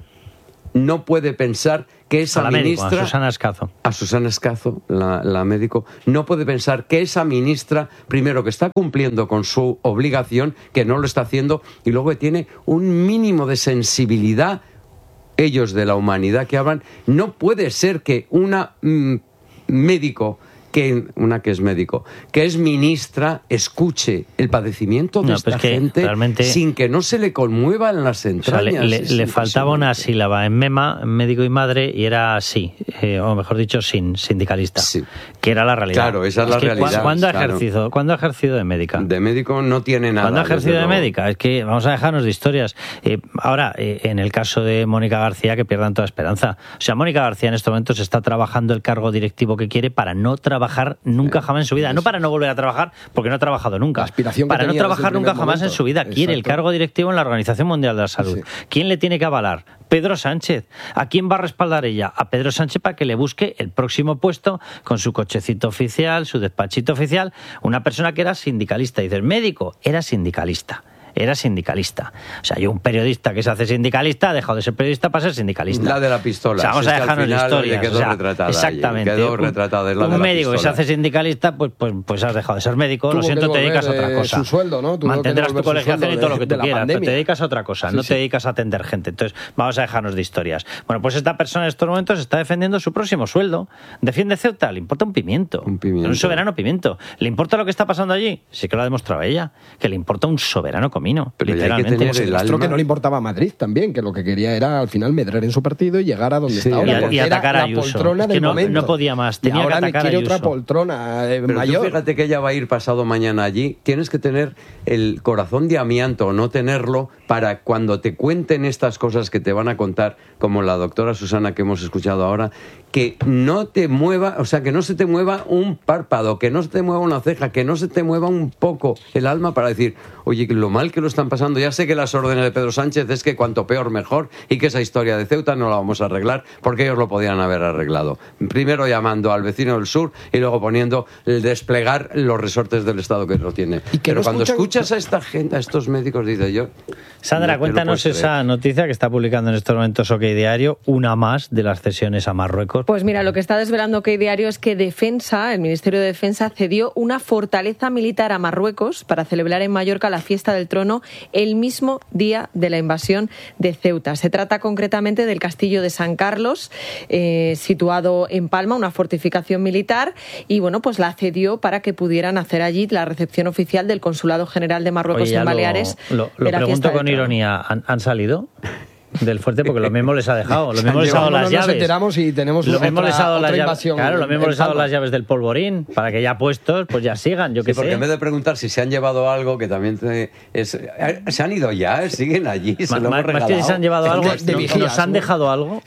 no puede pensar que esa A la médico, ministra... a Susana Escazo. A Susana Escazo, la, la médico, no puede pensar que esa ministra, primero, que está cumpliendo con su obligación, que no lo está haciendo, y luego que tiene un mínimo de sensibilidad, ellos de la humanidad que hablan. No puede ser que una mm, médico... que una que es médico, que es ministra, escuche el padecimiento de No, esta pues que gente realmente- sin que no se le conmuevan las O sea, entrañas. le, le- Es le faltaba una impresionante. sílaba en mema, en médico y madre, y era sí, eh, o mejor dicho, sin, sindicalista, que era la realidad. Claro, esa es la que cu- realidad, ¿Cuándo ha claro. ejercido, ¿cuándo ha ejercido de médica? De médico no tiene nada. ¿Cuándo ha ejercido desde de luego. médica? Es que vamos a dejarnos de historias. Eh, ahora, eh, en el caso de Mónica García, que pierdan toda esperanza. O sea, Mónica García en estos momentos está trabajando el cargo directivo que quiere para no trabajar nunca jamás en su vida. No para no volver a trabajar, porque no ha trabajado nunca. aspiración que Para no tenía desde trabajar el nunca primer jamás en momento. su vida. Quiere el Exacto. cargo directivo en la Organización Mundial de la Salud. ¿Quién le tiene que avalar? Pedro Sánchez. ¿A quién va a respaldar ella? A Pedro Sánchez para que le busque el próximo puesto con su cochecito oficial, su despachito oficial. Una persona que era sindicalista. Y dices, médico, era sindicalista. Era sindicalista. O sea, hay un periodista que se hace sindicalista, ha dejado de ser periodista para ser sindicalista. La de la pistola. O sea, vamos Si a es que al dejarnos de final, historias. oye, quedó o sea, retratada ahí, exactamente. quedó Un- retratada, es la de un la médico que se pistola. hace sindicalista, pues, pues, pues has dejado de ser médico. Tuvo Lo siento, que te dedicas a devolver, otra eh, cosa. su sueldo, ¿no? Tuvo que Mantendrás tu devolver su colegiación sueldo y todo de- lo que de tú la quieras, pero pandemia. te dedicas a otra cosa. Sí, no sí. te dedicas a atender gente. Entonces, vamos a dejarnos de historias. Bueno, pues esta persona en estos momentos está defendiendo su próximo sueldo. Defiende Ceuta, le importa un pimiento. Un pimiento. Un soberano pimiento. ¿Le importa lo que está pasando allí? Sí que lo ha demostrado ella. Que le importa un soberano comino. Pero ya hay que literalmente. tener Como se el demostró alma. que no le importaba Madrid también, que lo que quería era al final medrar en su partido y llegar a donde Sí, está ahora. y a- porque y era atacar a la Ayuso. poltrona Es que del no- momento. no podía más, Y tenía que ahora le atacar a quiere otra Ayuso. poltrona eh, Pero mayor. tú fíjate que ella va a ir pasado mañana allí. Tienes que tener el corazón de amianto o no tenerlo para cuando te cuenten estas cosas que te van a contar, como la doctora Susana que hemos escuchado ahora, que no te mueva, o sea, que no se te mueva un párpado, que no se te mueva una ceja, que no se te mueva un poco el alma para decir, oye, que lo mal que lo están pasando. Ya sé que las órdenes de Pedro Sánchez es que cuanto peor mejor y que esa historia de Ceuta no la vamos a arreglar porque ellos lo podían haber arreglado. Primero llamando al vecino del sur y luego poniendo el desplegar los resortes del Estado que lo tiene. Pero no cuando escuchan- escuchas a esta gente, a estos médicos, dice yo... Sandra, no te lo cuéntanos puedes esa creer. noticia que está publicando en estos momentos OK Diario, una más de las cesiones a Marruecos. Pues mira, lo que está desvelando OK Diario es que Defensa, el Ministerio de Defensa, cedió una fortaleza militar a Marruecos para celebrar en Mallorca la fiesta del trono el mismo día de la invasión de Ceuta. Se trata concretamente del castillo de San Carlos, eh, situado en Palma, una fortificación militar, y bueno, pues la cedió para que pudieran hacer allí la recepción oficial del Consulado General de Marruecos Oye, ya en lo- Baleares. Lo, lo de la pregunto fiesta del con trono. ironía. ¿Han, han salido del fuerte? Porque lo mismo les ha dejado. Lo Se mismo han les ha dado llevado, las no nos llaves. enteramos y tenemos Lo otra- mismo les ha dado otra las llaves. invasión Claro, lo en- mismo en les ha dado Palma. las llaves del polvorín para que ya puestos, pues ya sigan. Yo qué Sí, porque sé. en vez de preguntar si se han llevado algo, que también te- es, eh, se han ido ya, siguen allí, se Ma- lo ma- hemos más que si regalado. se han llevado algo, de no- vigías, nos han ¿no? dejado algo.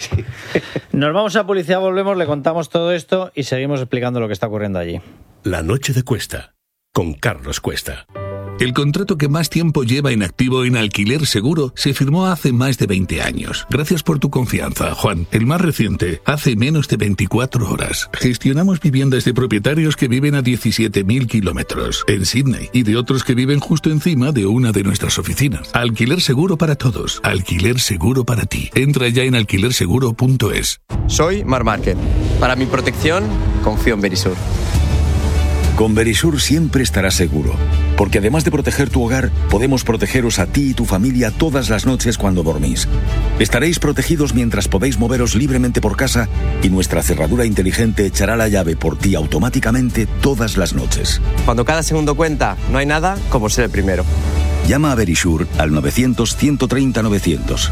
Nos vamos a Policía, volvemos, le contamos todo esto y seguimos explicando lo que está ocurriendo allí. La noche de Cuesta, con Carlos Cuesta. El contrato que más tiempo lleva en activo en Alquiler Seguro se firmó hace más de veinte años. Gracias por tu confianza, Juan. El más reciente, hace menos de veinticuatro horas. Gestionamos viviendas de propietarios que viven a diecisiete mil kilómetros en Sydney y de otros que viven justo encima de una de nuestras oficinas. Alquiler Seguro para todos. Alquiler Seguro para ti. Entra ya en alquiler seguro punto es. Soy Mar Márquez. Para mi protección, confío en Verisur. Con Verisur siempre estarás seguro, porque además de proteger tu hogar, podemos protegeros a ti y tu familia todas las noches cuando dormís. Estaréis protegidos mientras podéis moveros libremente por casa y nuestra cerradura inteligente echará la llave por ti automáticamente todas las noches. Cuando cada segundo cuenta, no hay nada como ser el primero. Llama a Verisur al novecientos, ciento treinta, novecientos.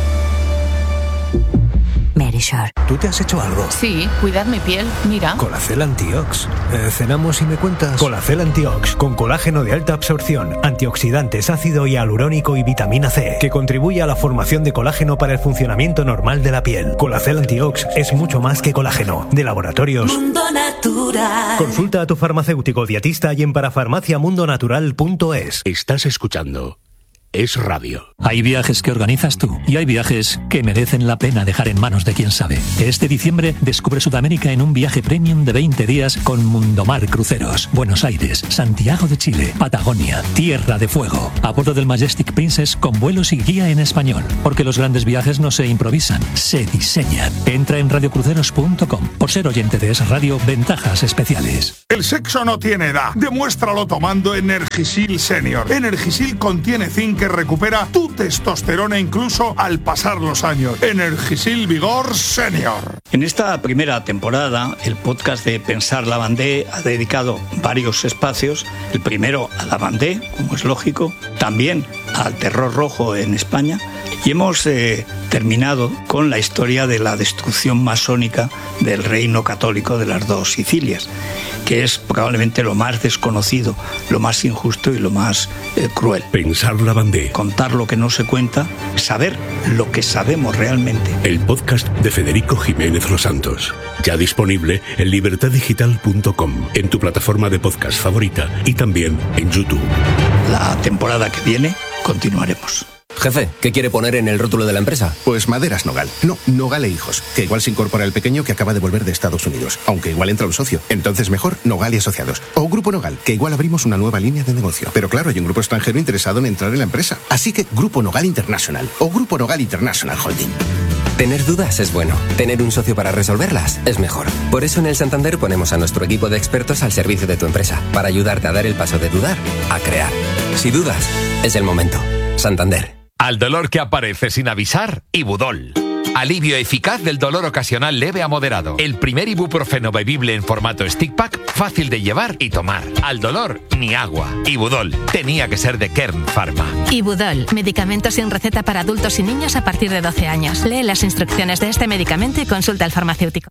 Verisur. ¿Tú te has hecho algo? Sí, cuidar mi piel. Mira. Colacel Antiox. Eh, cenamos y me cuentas. Colacel Antiox, con colágeno de alta absorción, antioxidantes, ácido hialurónico y vitamina C, que contribuye a la formación de colágeno para el funcionamiento normal de la piel. Colacel Antiox es mucho más que colágeno. De Laboratorios Mundo Natural. Consulta a tu farmacéutico dietista y en parafarmaciamundonatural punto es. Estás escuchando Es Radio. Hay viajes que organizas tú y hay viajes que merecen la pena dejar en manos de quien sabe. Este diciembre descubre Sudamérica en un viaje premium de veinte días con Mundomar Cruceros. Buenos Aires, Santiago de Chile, Patagonia, Tierra de Fuego. A bordo del Majestic Princess con vuelos y guía en español. Porque los grandes viajes no se improvisan, se diseñan. Entra en radiocruceros punto com. Por ser oyente de Es Radio, ventajas especiales. El sexo no tiene edad. Demuéstralo tomando Energisil Senior. Energisil contiene zinc que recupera tu testosterona incluso al pasar los años. Energisil Vigor Senior. En esta primera temporada, el podcast de Pensar Lavandé ha dedicado varios espacios. El primero a Lavandé, como es lógico, también al terror rojo en España. Y hemos eh, terminado con la historia de la destrucción masónica del reino católico de las dos Sicilias, que es probablemente lo más desconocido, lo más injusto y lo más eh, cruel. Pensar Lavandé. Contar lo que no se cuenta, saber lo que sabemos realmente. El podcast de Federico Jiménez Los Santos. Ya disponible en libertad digital punto com, en tu plataforma de podcast favorita y también en YouTube. La temporada que viene continuaremos. Jefe, ¿qué quiere poner en el rótulo de la empresa? Pues Maderas Nogal. No, Nogal e Hijos. Que igual se incorpora el pequeño que acaba de volver de Estados Unidos. Aunque igual entra un socio. Entonces mejor Nogal y Asociados. O Grupo Nogal, que igual abrimos una nueva línea de negocio. Pero claro, hay un grupo extranjero interesado en entrar en la empresa. Así que Grupo Nogal International. O Grupo Nogal International Holding. Tener dudas es bueno. Tener un socio para resolverlas es mejor. Por eso en el Santander ponemos a nuestro equipo de expertos al servicio de tu empresa. Para ayudarte a dar el paso de dudar a crear. Si dudas, es el momento. Santander. Al dolor que aparece sin avisar, Ibudol. Alivio eficaz del dolor ocasional leve a moderado. El primer ibuprofeno bebible en formato stick pack, fácil de llevar y tomar. Al dolor, ni agua. Ibudol. Tenía que ser de Kern Pharma. Ibudol. Medicamento sin receta para adultos y niños a partir de doce años. Lee las instrucciones de este medicamento y consulta al farmacéutico.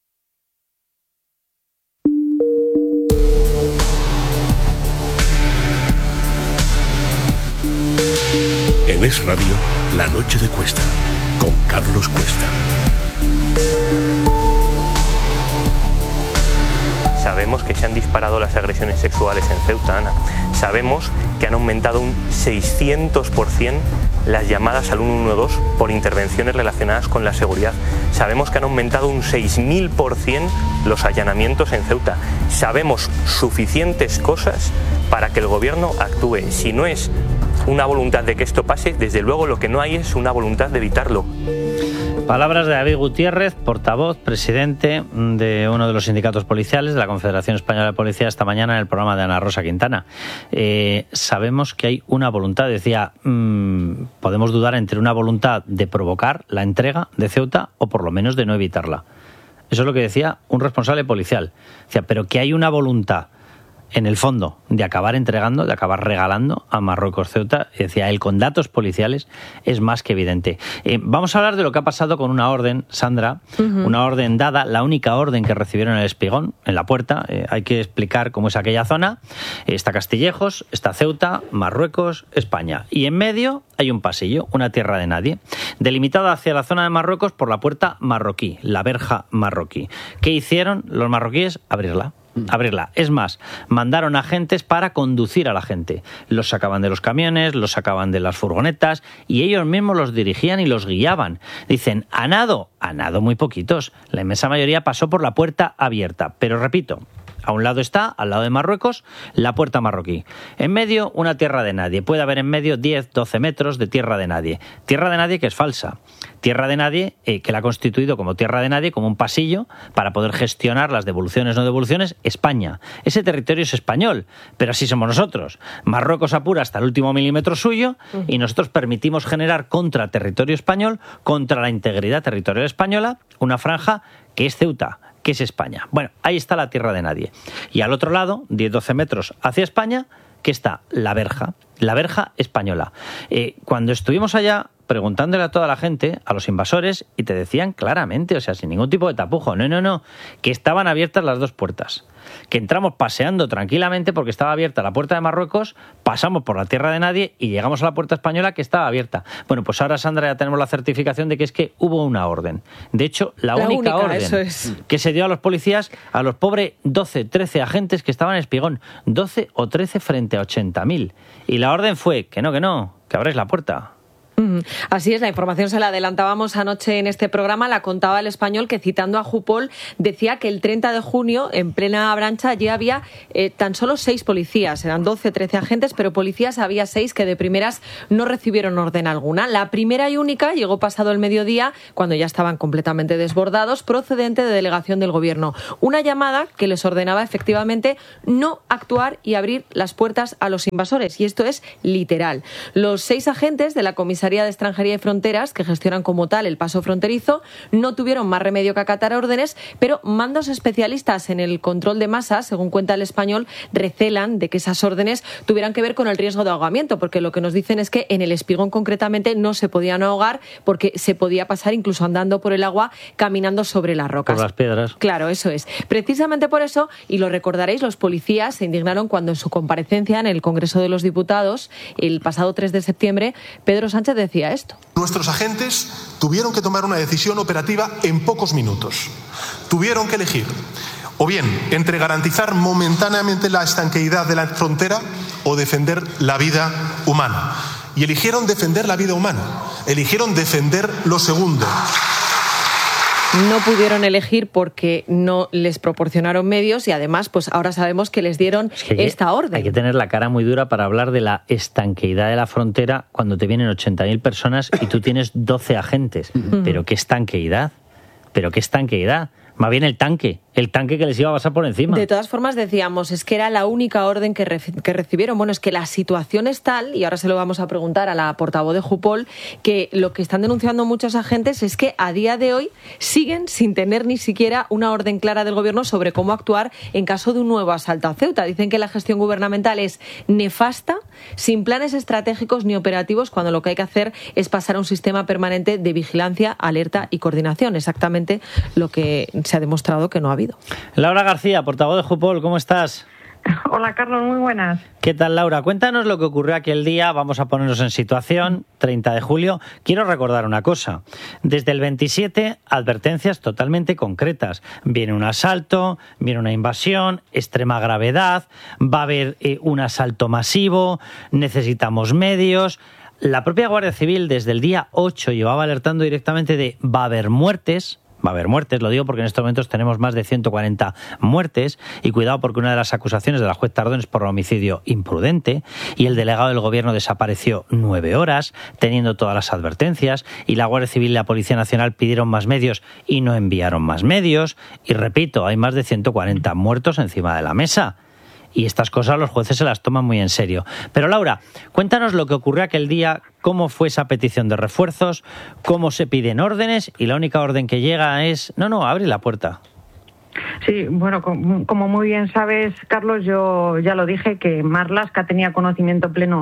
En Es Radio, La Noche de Cuesta, con Carlos Cuesta. Sabemos que se han disparado las agresiones sexuales en Ceuta, Ana. Sabemos que han aumentado un seiscientos por ciento las llamadas al ciento doce por intervenciones relacionadas con la seguridad. Sabemos que han aumentado un seis mil por ciento los allanamientos en Ceuta. Sabemos suficientes cosas para que el gobierno actúe. Si no es una voluntad de que esto pase, desde luego lo que no hay es una voluntad de evitarlo. Palabras de David Gutiérrez, portavoz, presidente de uno de los sindicatos policiales de la Confederación Española de Policía, esta mañana en el programa de Ana Rosa Quintana. Eh, sabemos que hay una voluntad, decía, mmm, podemos dudar entre una voluntad de provocar la entrega de Ceuta o por lo menos de no evitarla. Eso es lo que decía un responsable policial. Decía, pero que hay una voluntad en el fondo, de acabar entregando, de acabar regalando a Marruecos Ceuta. Y decía, él con datos policiales es más que evidente. Eh, vamos a hablar de lo que ha pasado con una orden, Sandra, uh-huh. una orden dada, la única orden que recibieron en el Espigón, en la puerta. Eh, hay que explicar cómo es aquella zona. Eh, está Castillejos, está Ceuta, Marruecos, España. Y en medio hay un pasillo, una tierra de nadie, delimitada hacia la zona de Marruecos por la puerta marroquí, la verja marroquí. ¿Qué hicieron los marroquíes? Abrirla. abrirla. Es más, mandaron agentes para conducir a la gente. Los sacaban de los camiones, los sacaban de las furgonetas y ellos mismos los dirigían y los guiaban. Dicen, ¿a nado? A nado muy poquitos. La inmensa mayoría pasó por la puerta abierta. Pero repito, A un lado está, al lado de Marruecos, la puerta marroquí. En medio, una tierra de nadie. Puede haber en medio diez, doce metros de tierra de nadie. Tierra de nadie que es falsa. Tierra de nadie eh, que la ha constituido como tierra de nadie, como un pasillo para poder gestionar las devoluciones no devoluciones, España. Ese territorio es español, pero así somos nosotros. Marruecos apura hasta el último milímetro suyo y nosotros permitimos generar contra territorio español, contra la integridad territorial española, una franja que es Ceuta, que es España. Bueno, ahí está la tierra de nadie. Y al otro lado, diez doce metros hacia España, que está la verja, la verja española. Eh, cuando estuvimos allá preguntándole a toda la gente, a los invasores, y te decían claramente, o sea, sin ningún tipo de tapujo, no, no, no, que estaban abiertas las dos puertas. Que entramos paseando tranquilamente porque estaba abierta la puerta de Marruecos, pasamos por la tierra de nadie y llegamos a la puerta española que estaba abierta. Bueno, pues ahora, Sandra, ya tenemos la certificación de que es que hubo una orden. De hecho, la, la única, única orden eso es. que se dio a los policías, a los pobres doce, trece agentes que estaban en Espigón, doce o trece frente a ochenta mil. Y la orden fue que no, que no, que abráis la puerta. Así es, la información se la adelantábamos anoche en este programa, la contaba El Español, que citando a Jupol decía que el treinta de junio, en plena Abrancha, allí había eh, tan solo seis policías, eran doce, trece agentes, pero policías había seis que de primeras no recibieron orden alguna. La primera y única llegó pasado el mediodía, cuando ya estaban completamente desbordados, procedente de delegación del Gobierno. Una llamada que les ordenaba efectivamente no actuar y abrir las puertas a los invasores, y esto es literal. Los seis agentes de la comisaría de Extranjería y Fronteras, que gestionan como tal el paso fronterizo, no tuvieron más remedio que acatar órdenes, pero mandos especialistas en el control de masas, según cuenta El Español, recelan de que esas órdenes tuvieran que ver con el riesgo de ahogamiento, porque lo que nos dicen es que en el Espigón concretamente no se podían ahogar porque se podía pasar incluso andando por el agua, caminando sobre las rocas. Por las piedras. Claro, eso es. Precisamente por eso, y lo recordaréis, los policías se indignaron cuando en su comparecencia en el Congreso de los Diputados, el pasado tres de septiembre, Pedro Sánchez decía esto. Nuestros agentes tuvieron que tomar una decisión operativa en pocos minutos. Tuvieron que elegir o bien entre garantizar momentáneamente la estanqueidad de la frontera o defender la vida humana. Y eligieron defender la vida humana. Eligieron defender lo segundo. No pudieron elegir porque no les proporcionaron medios y además pues ahora sabemos que les dieron es que esta orden. Hay que tener la cara muy dura para hablar de la estanqueidad de la frontera cuando te vienen ochenta mil personas y tú tienes doce agentes. Uh-huh. Pero qué estanqueidad, pero qué estanqueidad. Más bien el tanque, el tanque que les iba a pasar por encima. De todas formas, decíamos, es que era la única orden que, re- que recibieron. Bueno, es que la situación es tal, y ahora se lo vamos a preguntar a la portavoz de Jupol, que lo que están denunciando muchos agentes es que a día de hoy siguen sin tener ni siquiera una orden clara del Gobierno sobre cómo actuar en caso de un nuevo asalto a Ceuta. Dicen que la gestión gubernamental es nefasta, sin planes estratégicos ni operativos, cuando lo que hay que hacer es pasar a un sistema permanente de vigilancia, alerta y coordinación. Exactamente lo que se ha demostrado que no ha habido. Laura García, portavoz de Jupol, ¿cómo estás? Hola, Carlos, muy buenas. ¿Qué tal, Laura? Cuéntanos lo que ocurrió aquel día, vamos a ponernos en situación, treinta de julio. Quiero recordar una cosa. Desde el veintisiete, advertencias totalmente concretas. Viene un asalto, viene una invasión, extrema gravedad, va a haber eh, un asalto masivo, necesitamos medios. La propia Guardia Civil desde el día ocho llevaba alertando directamente de va a haber muertes. Va a haber muertes, lo digo porque en estos momentos tenemos más de ciento cuarenta muertes y cuidado porque una de las acusaciones de la juez Tardón es por homicidio imprudente y el delegado del Gobierno desapareció nueve horas teniendo todas las advertencias y la Guardia Civil y la Policía Nacional pidieron más medios y no enviaron más medios y repito, hay más de ciento cuarenta muertos encima de la mesa. Y estas cosas los jueces se las toman muy en serio. Pero Laura, cuéntanos lo que ocurrió aquel día, cómo fue esa petición de refuerzos, cómo se piden órdenes y la única orden que llega es, no, no, abre la puerta. Sí, bueno, como muy bien sabes, Carlos, yo ya lo dije, que Marlaska tenía conocimiento pleno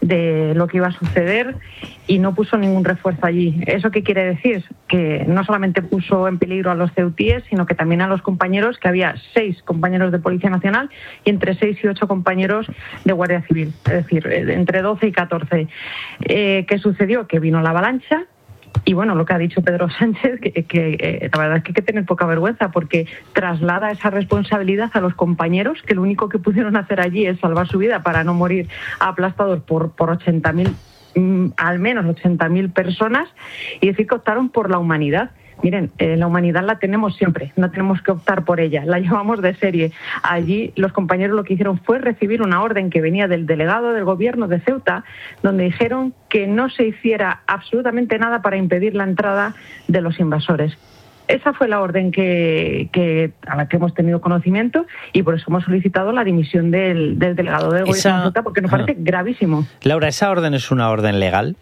de lo que iba a suceder y no puso ningún refuerzo allí. ¿Eso qué quiere decir? Que no solamente puso en peligro a los ceutíes, sino que también a los compañeros, que había seis compañeros de Policía Nacional y entre seis y ocho compañeros de Guardia Civil, es decir, entre doce y catorce. Eh, ¿Qué sucedió? Que vino la avalancha. Y bueno, lo que ha dicho Pedro Sánchez, que, que eh, la verdad es que hay que tener poca vergüenza porque traslada esa responsabilidad a los compañeros, que lo único que pudieron hacer allí es salvar su vida para no morir aplastados por, por ochenta mil, mmm, al menos ochenta mil personas, y decir que optaron por la humanidad. Miren, eh, la humanidad la tenemos siempre, no tenemos que optar por ella, la llevamos de serie. Allí los compañeros lo que hicieron fue recibir una orden que venía del delegado del gobierno de Ceuta, donde dijeron que no se hiciera absolutamente nada para impedir la entrada de los invasores. Esa fue la orden que, que a la que hemos tenido conocimiento y por eso hemos solicitado la dimisión del, del delegado del gobierno esa... de Ceuta, porque nos parece gravísimo. Laura, ¿esa orden es una orden legal?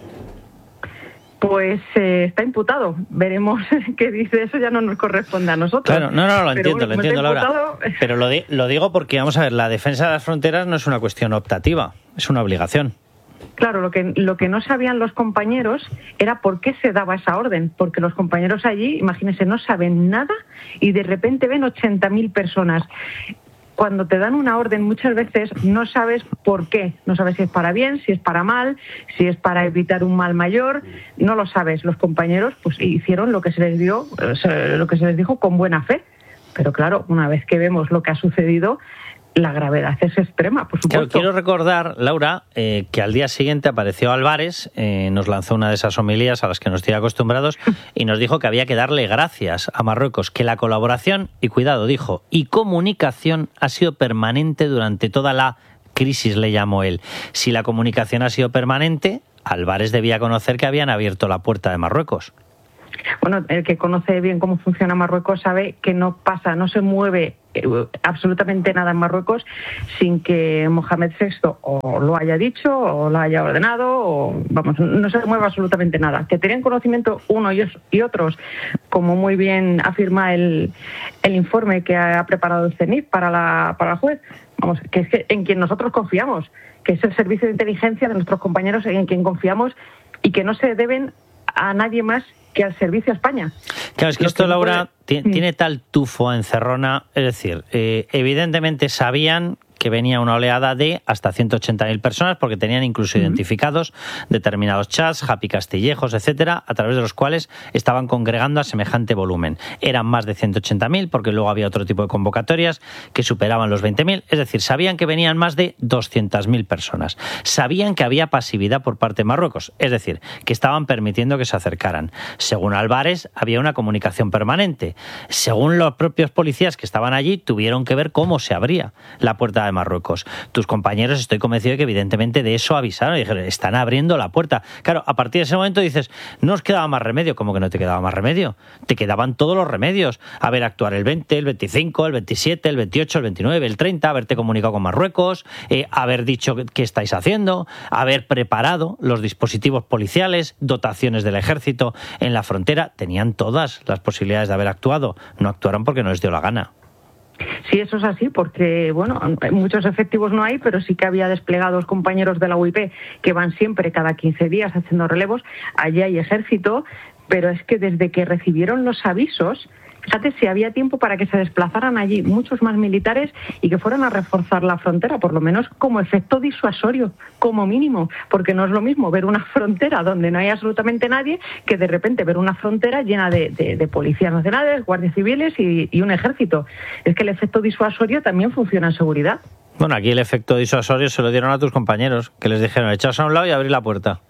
Pues eh, está imputado. Veremos qué dice. Eso ya no nos corresponde a nosotros. Claro, no, no, lo Pero entiendo, bueno, lo entiendo, Laura. imputado... Pero lo, di- lo digo porque, vamos a ver, la defensa de las fronteras no es una cuestión optativa, es una obligación. Claro, lo que, lo que no sabían los compañeros era por qué se daba esa orden, porque los compañeros allí, imagínense, no saben nada y de repente ven ochenta mil personas. Cuando te dan una orden muchas veces no sabes por qué, no sabes si es para bien, si es para mal, si es para evitar un mal mayor, no lo sabes. Los compañeros pues hicieron lo que se les dio, lo que se les dijo con buena fe, pero claro, una vez que vemos lo que ha sucedido, la gravedad es extrema, por supuesto. Claro, quiero recordar, Laura, eh, que al día siguiente apareció Álvarez, eh, nos lanzó una de esas homilías a las que nos tiene acostumbrados y nos dijo que había que darle gracias a Marruecos, que la colaboración, y cuidado, dijo, y comunicación ha sido permanente durante toda la crisis, le llamó él. Si la comunicación ha sido permanente, Álvarez debía conocer que habían abierto la puerta de Marruecos. Bueno, el que conoce bien cómo funciona Marruecos sabe que no pasa, no se mueve absolutamente nada en Marruecos sin que Mohamed sexto o lo haya dicho o lo haya ordenado, o vamos, no se mueve absolutamente nada. Que tenían conocimiento unos y otros, como muy bien afirma el, el informe que ha preparado el CENIF para la, para el juez, vamos, que es que en quien nosotros confiamos, que es el servicio de inteligencia de nuestros compañeros en quien confiamos y que no se deben a nadie más que al servicio a España. Claro, es que esto, Laura, tiene tal tufo encerrona, es decir, eh, evidentemente sabían que venía una oleada de hasta ciento ochenta mil personas, porque tenían incluso uh-huh. identificados determinados chats, Happy Castillejos, etcétera, a través de los cuales estaban congregando a semejante volumen. Eran más de ciento ochenta mil, porque luego había otro tipo de convocatorias que superaban los veinte mil, es decir, sabían que venían más de doscientas mil personas. Sabían que había pasividad por parte de Marruecos, es decir, que estaban permitiendo que se acercaran. Según Álvarez, había una comunicación permanente. Según los propios policías que estaban allí, tuvieron que ver cómo se abría la puerta de Marruecos. Tus compañeros, estoy convencido de que evidentemente de eso avisaron y dijeron, están abriendo la puerta. Claro, a partir de ese momento dices, no os quedaba más remedio. ¿Cómo que no te quedaba más remedio? Te quedaban todos los remedios. A ver, actuar el veinte, el veinticinco, el veintisiete, el veintiocho, el veintinueve, el treinta, haberte comunicado con Marruecos, eh, haber dicho qué estáis haciendo, haber preparado los dispositivos policiales, dotaciones del ejército en la frontera. Tenían todas las posibilidades de haber actuado. No actuaron porque no les dio la gana. Sí, eso es así, porque bueno, muchos efectivos no hay, pero sí que había desplegados compañeros de la U I P que van siempre cada quince días haciendo relevos. Allí hay ejército, pero es que desde que recibieron los avisos, fíjate si había tiempo para que se desplazaran allí muchos más militares y que fueran a reforzar la frontera, por lo menos como efecto disuasorio, como mínimo, porque no es lo mismo ver una frontera donde no hay absolutamente nadie que de repente ver una frontera llena de, de, de policías nacionales, guardias civiles y, y un ejército. Es que el efecto disuasorio también funciona en seguridad. Bueno, aquí el efecto disuasorio se lo dieron a tus compañeros, que les dijeron, echaos a un lado y abrir la puerta.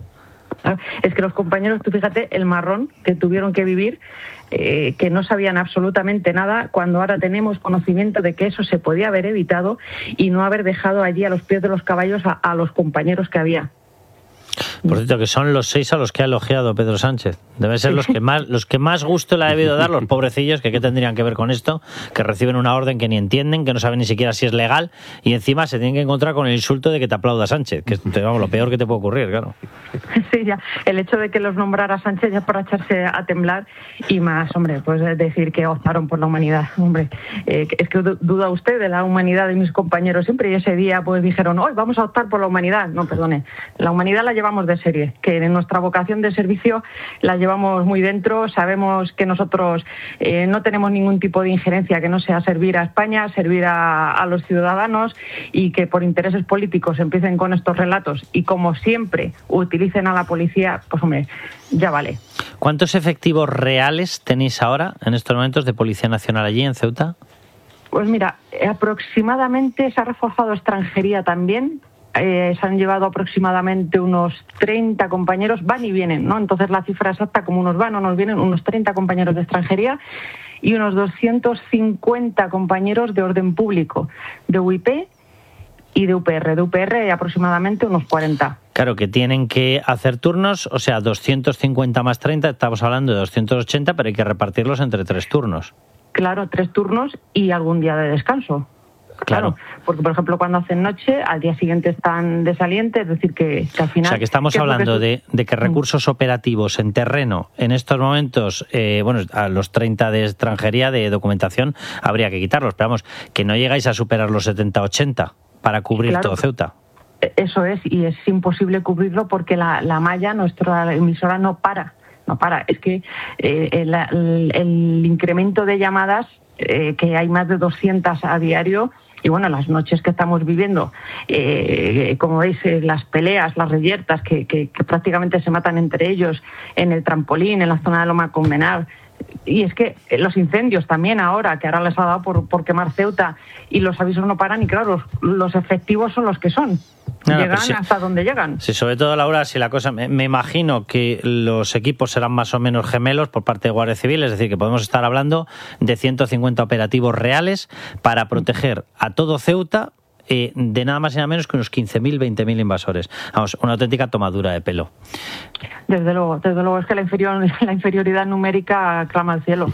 Es que los compañeros, tú fíjate, el marrón que tuvieron que vivir, eh, que no sabían absolutamente nada, cuando ahora tenemos conocimiento de que eso se podía haber evitado y no haber dejado allí a los pies de los caballos a, a los compañeros que había. Por cierto, que son los seis a los que ha elogiado Pedro Sánchez. Deben ser los que más los que más gusto le ha debido dar, los pobrecillos, que qué tendrían que ver con esto, que reciben una orden que ni entienden, que no saben ni siquiera si es legal, y encima se tienen que encontrar con el insulto de que te aplauda Sánchez, que es vamos, lo peor que te puede ocurrir, claro. Sí, ya. El hecho de que los nombrara Sánchez ya para echarse a temblar, y más, hombre, pues decir que optaron por la humanidad. Hombre, eh, es que duda usted de la humanidad de mis compañeros siempre, y ese día pues dijeron, hoy vamos a optar por la humanidad. No, perdone, la humanidad la llevamos de serie, que en nuestra vocación de servicio la llevamos muy dentro, sabemos que nosotros eh, no tenemos ningún tipo de injerencia que no sea servir a España, servir a, a los ciudadanos, y que por intereses políticos empiecen con estos relatos y como siempre utilicen a la policía, pues hombre, ya vale. ¿Cuántos efectivos reales tenéis ahora en estos momentos de Policía Nacional allí en Ceuta? Pues mira, aproximadamente se ha reforzado extranjería también, eh, se han llevado aproximadamente unos treinta compañeros, van y vienen, ¿no? Entonces la cifra exacta, como unos van o nos vienen, unos treinta compañeros de extranjería y unos doscientos cincuenta compañeros de orden público, de U I P y de U P R. De U P R aproximadamente unos cuarenta. Claro, que tienen que hacer turnos, o sea, doscientos cincuenta más treinta, estamos hablando de doscientos ochenta, pero hay que repartirlos entre tres turnos. Claro, tres turnos y algún día de descanso. Claro, porque por ejemplo cuando hacen noche, al día siguiente están de saliente, es decir que, que al final... O sea que estamos hablando que de, de que recursos operativos en terreno, en estos momentos, eh, bueno, a los treinta de extranjería, de documentación, habría que quitarlos, pero vamos, que no llegáis a superar los setenta ochenta para cubrir claro, todo Ceuta. Eso es, y es imposible cubrirlo porque la, la malla, nuestra emisora, no para, no para. Es que eh, el, el, el incremento de llamadas, eh, que hay más de doscientas a diario, y bueno, las noches que estamos viviendo, eh, como veis, eh, las peleas, las reyertas que, que, que prácticamente se matan entre ellos en el trampolín, en la zona de Loma Convenal. Y es que los incendios también ahora, que ahora les ha dado por, por quemar Ceuta y los avisos no paran y claro, los, los efectivos son los que son. No, llegan sí, hasta donde llegan. Sí, sobre todo, Laura, si la cosa... Me, me imagino que los equipos serán más o menos gemelos por parte de Guardia Civil, es decir, que podemos estar hablando de ciento cincuenta operativos reales para proteger a todo Ceuta eh, de nada más y nada menos que unos quince mil, veinte mil invasores. Vamos, una auténtica tomadura de pelo. Desde luego, desde luego es que la, inferior, la inferioridad numérica clama al cielo.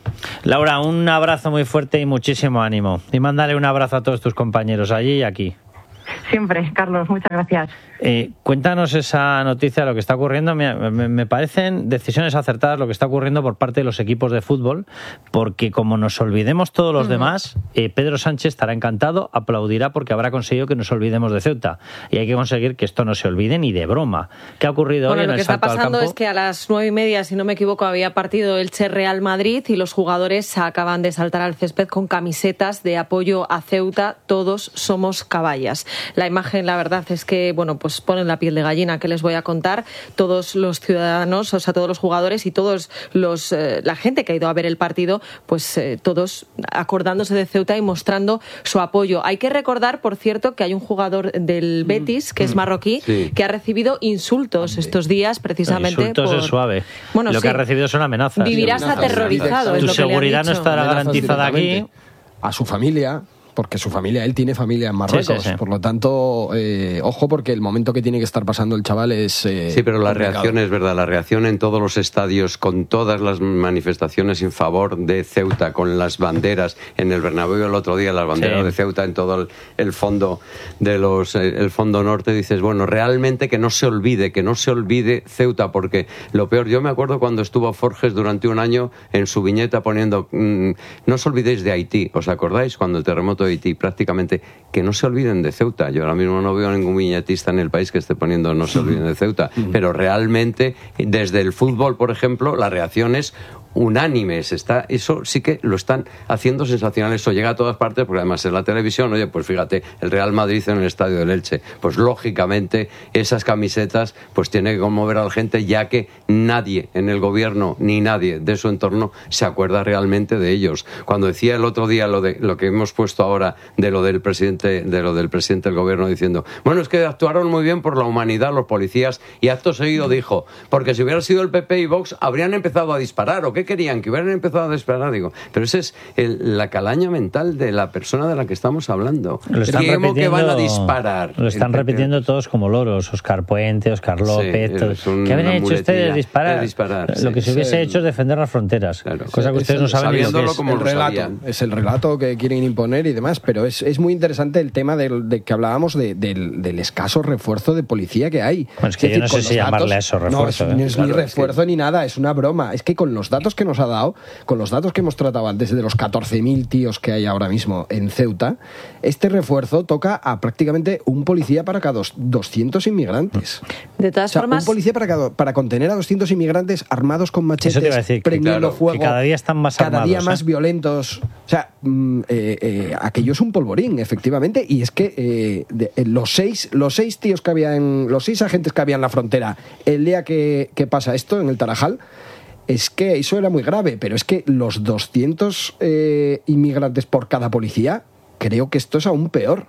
Laura, un abrazo muy fuerte y muchísimo ánimo. Y mándale un abrazo a todos tus compañeros allí y aquí. Siempre, Carlos, muchas gracias. Eh, cuéntanos esa noticia, lo que está ocurriendo. Me, me, me parecen decisiones acertadas lo que está ocurriendo por parte de los equipos de fútbol, porque como nos olvidemos todos los uh-huh. demás, eh, Pedro Sánchez estará encantado, aplaudirá porque habrá conseguido que nos olvidemos de Ceuta. Y hay que conseguir que esto no se olvide ni de broma. ¿Qué ha ocurrido bueno, hoy en el salto al campo? Lo que está pasando es que a las nueve y media, si no me equivoco, había partido Elche Real Madrid y los jugadores acaban de saltar al césped con camisetas de apoyo a Ceuta. Todos somos caballas. La imagen, la verdad, es que, bueno, pues ponen la piel de gallina. ¿Qué les voy a contar? Todos los ciudadanos, o sea, todos los jugadores y todos los eh, la gente que ha ido a ver el partido, pues eh, todos acordándose de Ceuta y mostrando su apoyo. Hay que recordar, por cierto, que hay un jugador del Betis, que es marroquí, sí. que ha recibido insultos estos días, precisamente. Insultos por... es suave. Bueno, Lo sí. que ha recibido son amenazas. Vivirás amenazas. aterrorizado. Tu es lo seguridad que le han dicho. no estará garantizada aquí. A su familia. Porque su familia, él tiene familia en Marruecos, sí, sí, sí. por lo tanto, eh, ojo, porque el momento que tiene que estar pasando el chaval es eh, Sí, pero la complicado. reacción es verdad, la reacción en todos los estadios, con todas las manifestaciones en favor de Ceuta, con las banderas, en el Bernabéu el otro día, las banderas sí. de Ceuta en todo el, el fondo de los, el fondo norte, dices, bueno, realmente que no se olvide, que no se olvide Ceuta, porque lo peor, yo me acuerdo cuando estuvo Forges durante un año en su viñeta poniendo, mmm, no os olvidéis de Haití, ¿os acordáis? Cuando el terremoto Haití, prácticamente que no se olviden de Ceuta. Yo ahora mismo no veo ningún viñetista en el país que esté poniendo no se olviden de Ceuta, pero realmente desde el fútbol, por ejemplo, la reacción es unánimes, está, eso sí que lo están haciendo sensacional, eso llega a todas partes, porque además en la televisión, oye, pues fíjate, el Real Madrid en el estadio del Elche, pues lógicamente esas camisetas pues tiene que conmover a la gente, ya que nadie en el gobierno ni nadie de su entorno se acuerda realmente de ellos. Cuando decía el otro día lo de lo que hemos puesto ahora de lo del presidente, de lo del presidente del gobierno diciendo, bueno, es que actuaron muy bien por la humanidad los policías, y acto seguido dijo, porque si hubiera sido el P P y Vox habrían empezado a disparar, ¿o qué querían? Que hubieran empezado a disparar, digo, pero esa es el, la calaña mental de la persona de la que estamos hablando. Lo están ¿Cómo que van a disparar? Lo están repitiendo todos como loros, Óscar Puente, Óscar López, sí, todos. ¿Qué habrían hecho ustedes? Disparar. disparar Lo que sí, se hubiese sí. hecho es defender las fronteras, claro, cosa que ustedes el, no saben ni lo que es. Como el relato, es el relato que quieren imponer y demás, pero es, es muy interesante el tema del, de que hablábamos de, del, del escaso refuerzo de policía que hay. Bueno, es que es yo decir, no sé si llamarle a eso refuerzo. No, es, ¿eh? no es claro, ni refuerzo es que... ni nada, es una broma. Es que con los datos que nos ha dado, con los datos que hemos tratado antes de los catorce mil tíos que hay ahora mismo en Ceuta, este refuerzo toca a prácticamente un policía para cada dos, doscientos inmigrantes. De todas o sea, formas... un policía para, cada, para contener a doscientos inmigrantes armados con machetes, decir, prendiendo claro, fuego. Que cada día están más cada armados. Cada día más ¿eh? violentos. O sea, mm, eh, eh, aquello es un polvorín, efectivamente, y es que eh, de, eh, los seis los seis tíos que había en, los seis agentes que había en la frontera el día que, que pasa esto en el Tarajal, es que eso era muy grave, pero es que los doscientos eh, inmigrantes por cada policía, creo que esto es aún peor.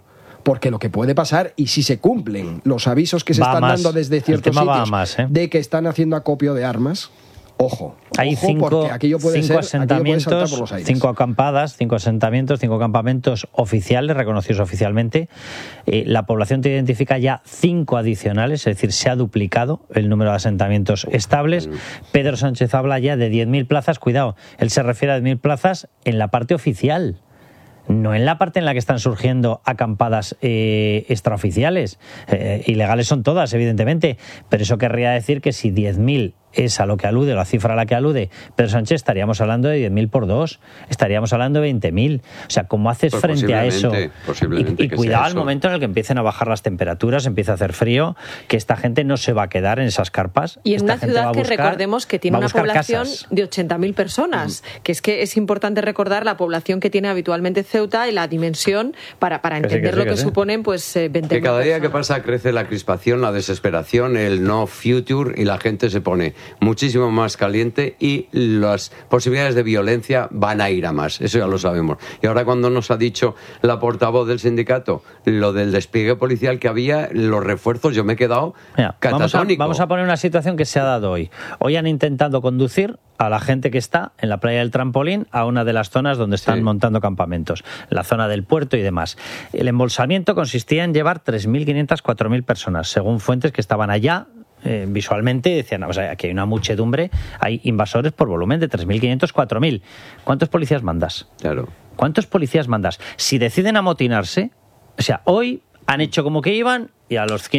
porque lo que puede pasar, y si se cumplen los avisos que se va están más, dando desde ciertos sitios más, ¿eh? de que están haciendo acopio de armas, ojo, hay ojo, cinco, porque aquello puede cinco ser, aquello puede saltar asentamientos, por los aires. cinco acampadas, cinco asentamientos, cinco campamentos oficiales, reconocidos oficialmente. Eh, la población te identifica ya cinco adicionales, es decir, se ha duplicado el número de asentamientos estables. Pedro Sánchez habla ya de diez mil plazas, cuidado, él se refiere a diez mil plazas en la parte oficial, no en la parte en la que están surgiendo acampadas eh, extraoficiales. Eh, ilegales son todas, evidentemente, pero eso querría decir que si diez mil es a lo que alude, la cifra a la que alude Pedro Sánchez, estaríamos hablando de diez mil por dos, estaríamos hablando de veinte mil. O sea, ¿cómo haces pues frente a eso? Posiblemente y y que cuidado sea al eso. momento en el que empiecen a bajar las temperaturas, empieza a hacer frío, que esta gente no se va a quedar en esas carpas. Y en Esta una gente va ciudad a que buscar- recordemos que tiene va a una buscar población casas. de ochenta mil personas, que es que es importante recordar la población que tiene habitualmente Ceuta y la dimensión para, para Que sí, entender que sí, lo que, que sí. suponen pues eh, veinte mil Que cada día que personas. pasa crece la crispación, la desesperación, el no future, y la gente se pone muchísimo más caliente y las posibilidades de violencia van a ir a más. Eso ya lo sabemos. Y ahora, cuando nos ha dicho la portavoz del sindicato lo del despliegue policial que había, los refuerzos, yo me he quedado Mira, vamos, a, catatónico. vamos a poner una situación que se ha dado hoy. Hoy han intentado conducir a la gente que está en la playa del Trampolín a una de las zonas donde están Sí. montando campamentos, la zona del puerto y demás. El embolsamiento consistía en llevar tres mil quinientas, cuatro mil personas, según fuentes que estaban allá. Eh, visualmente decían, o sea, aquí hay una muchedumbre, hay invasores por volumen de tres mil quinientos, cuatro mil. ¿Cuántos policías mandas? Claro. ¿Cuántos policías mandas? Si deciden amotinarse, o sea, hoy han hecho como que iban y a los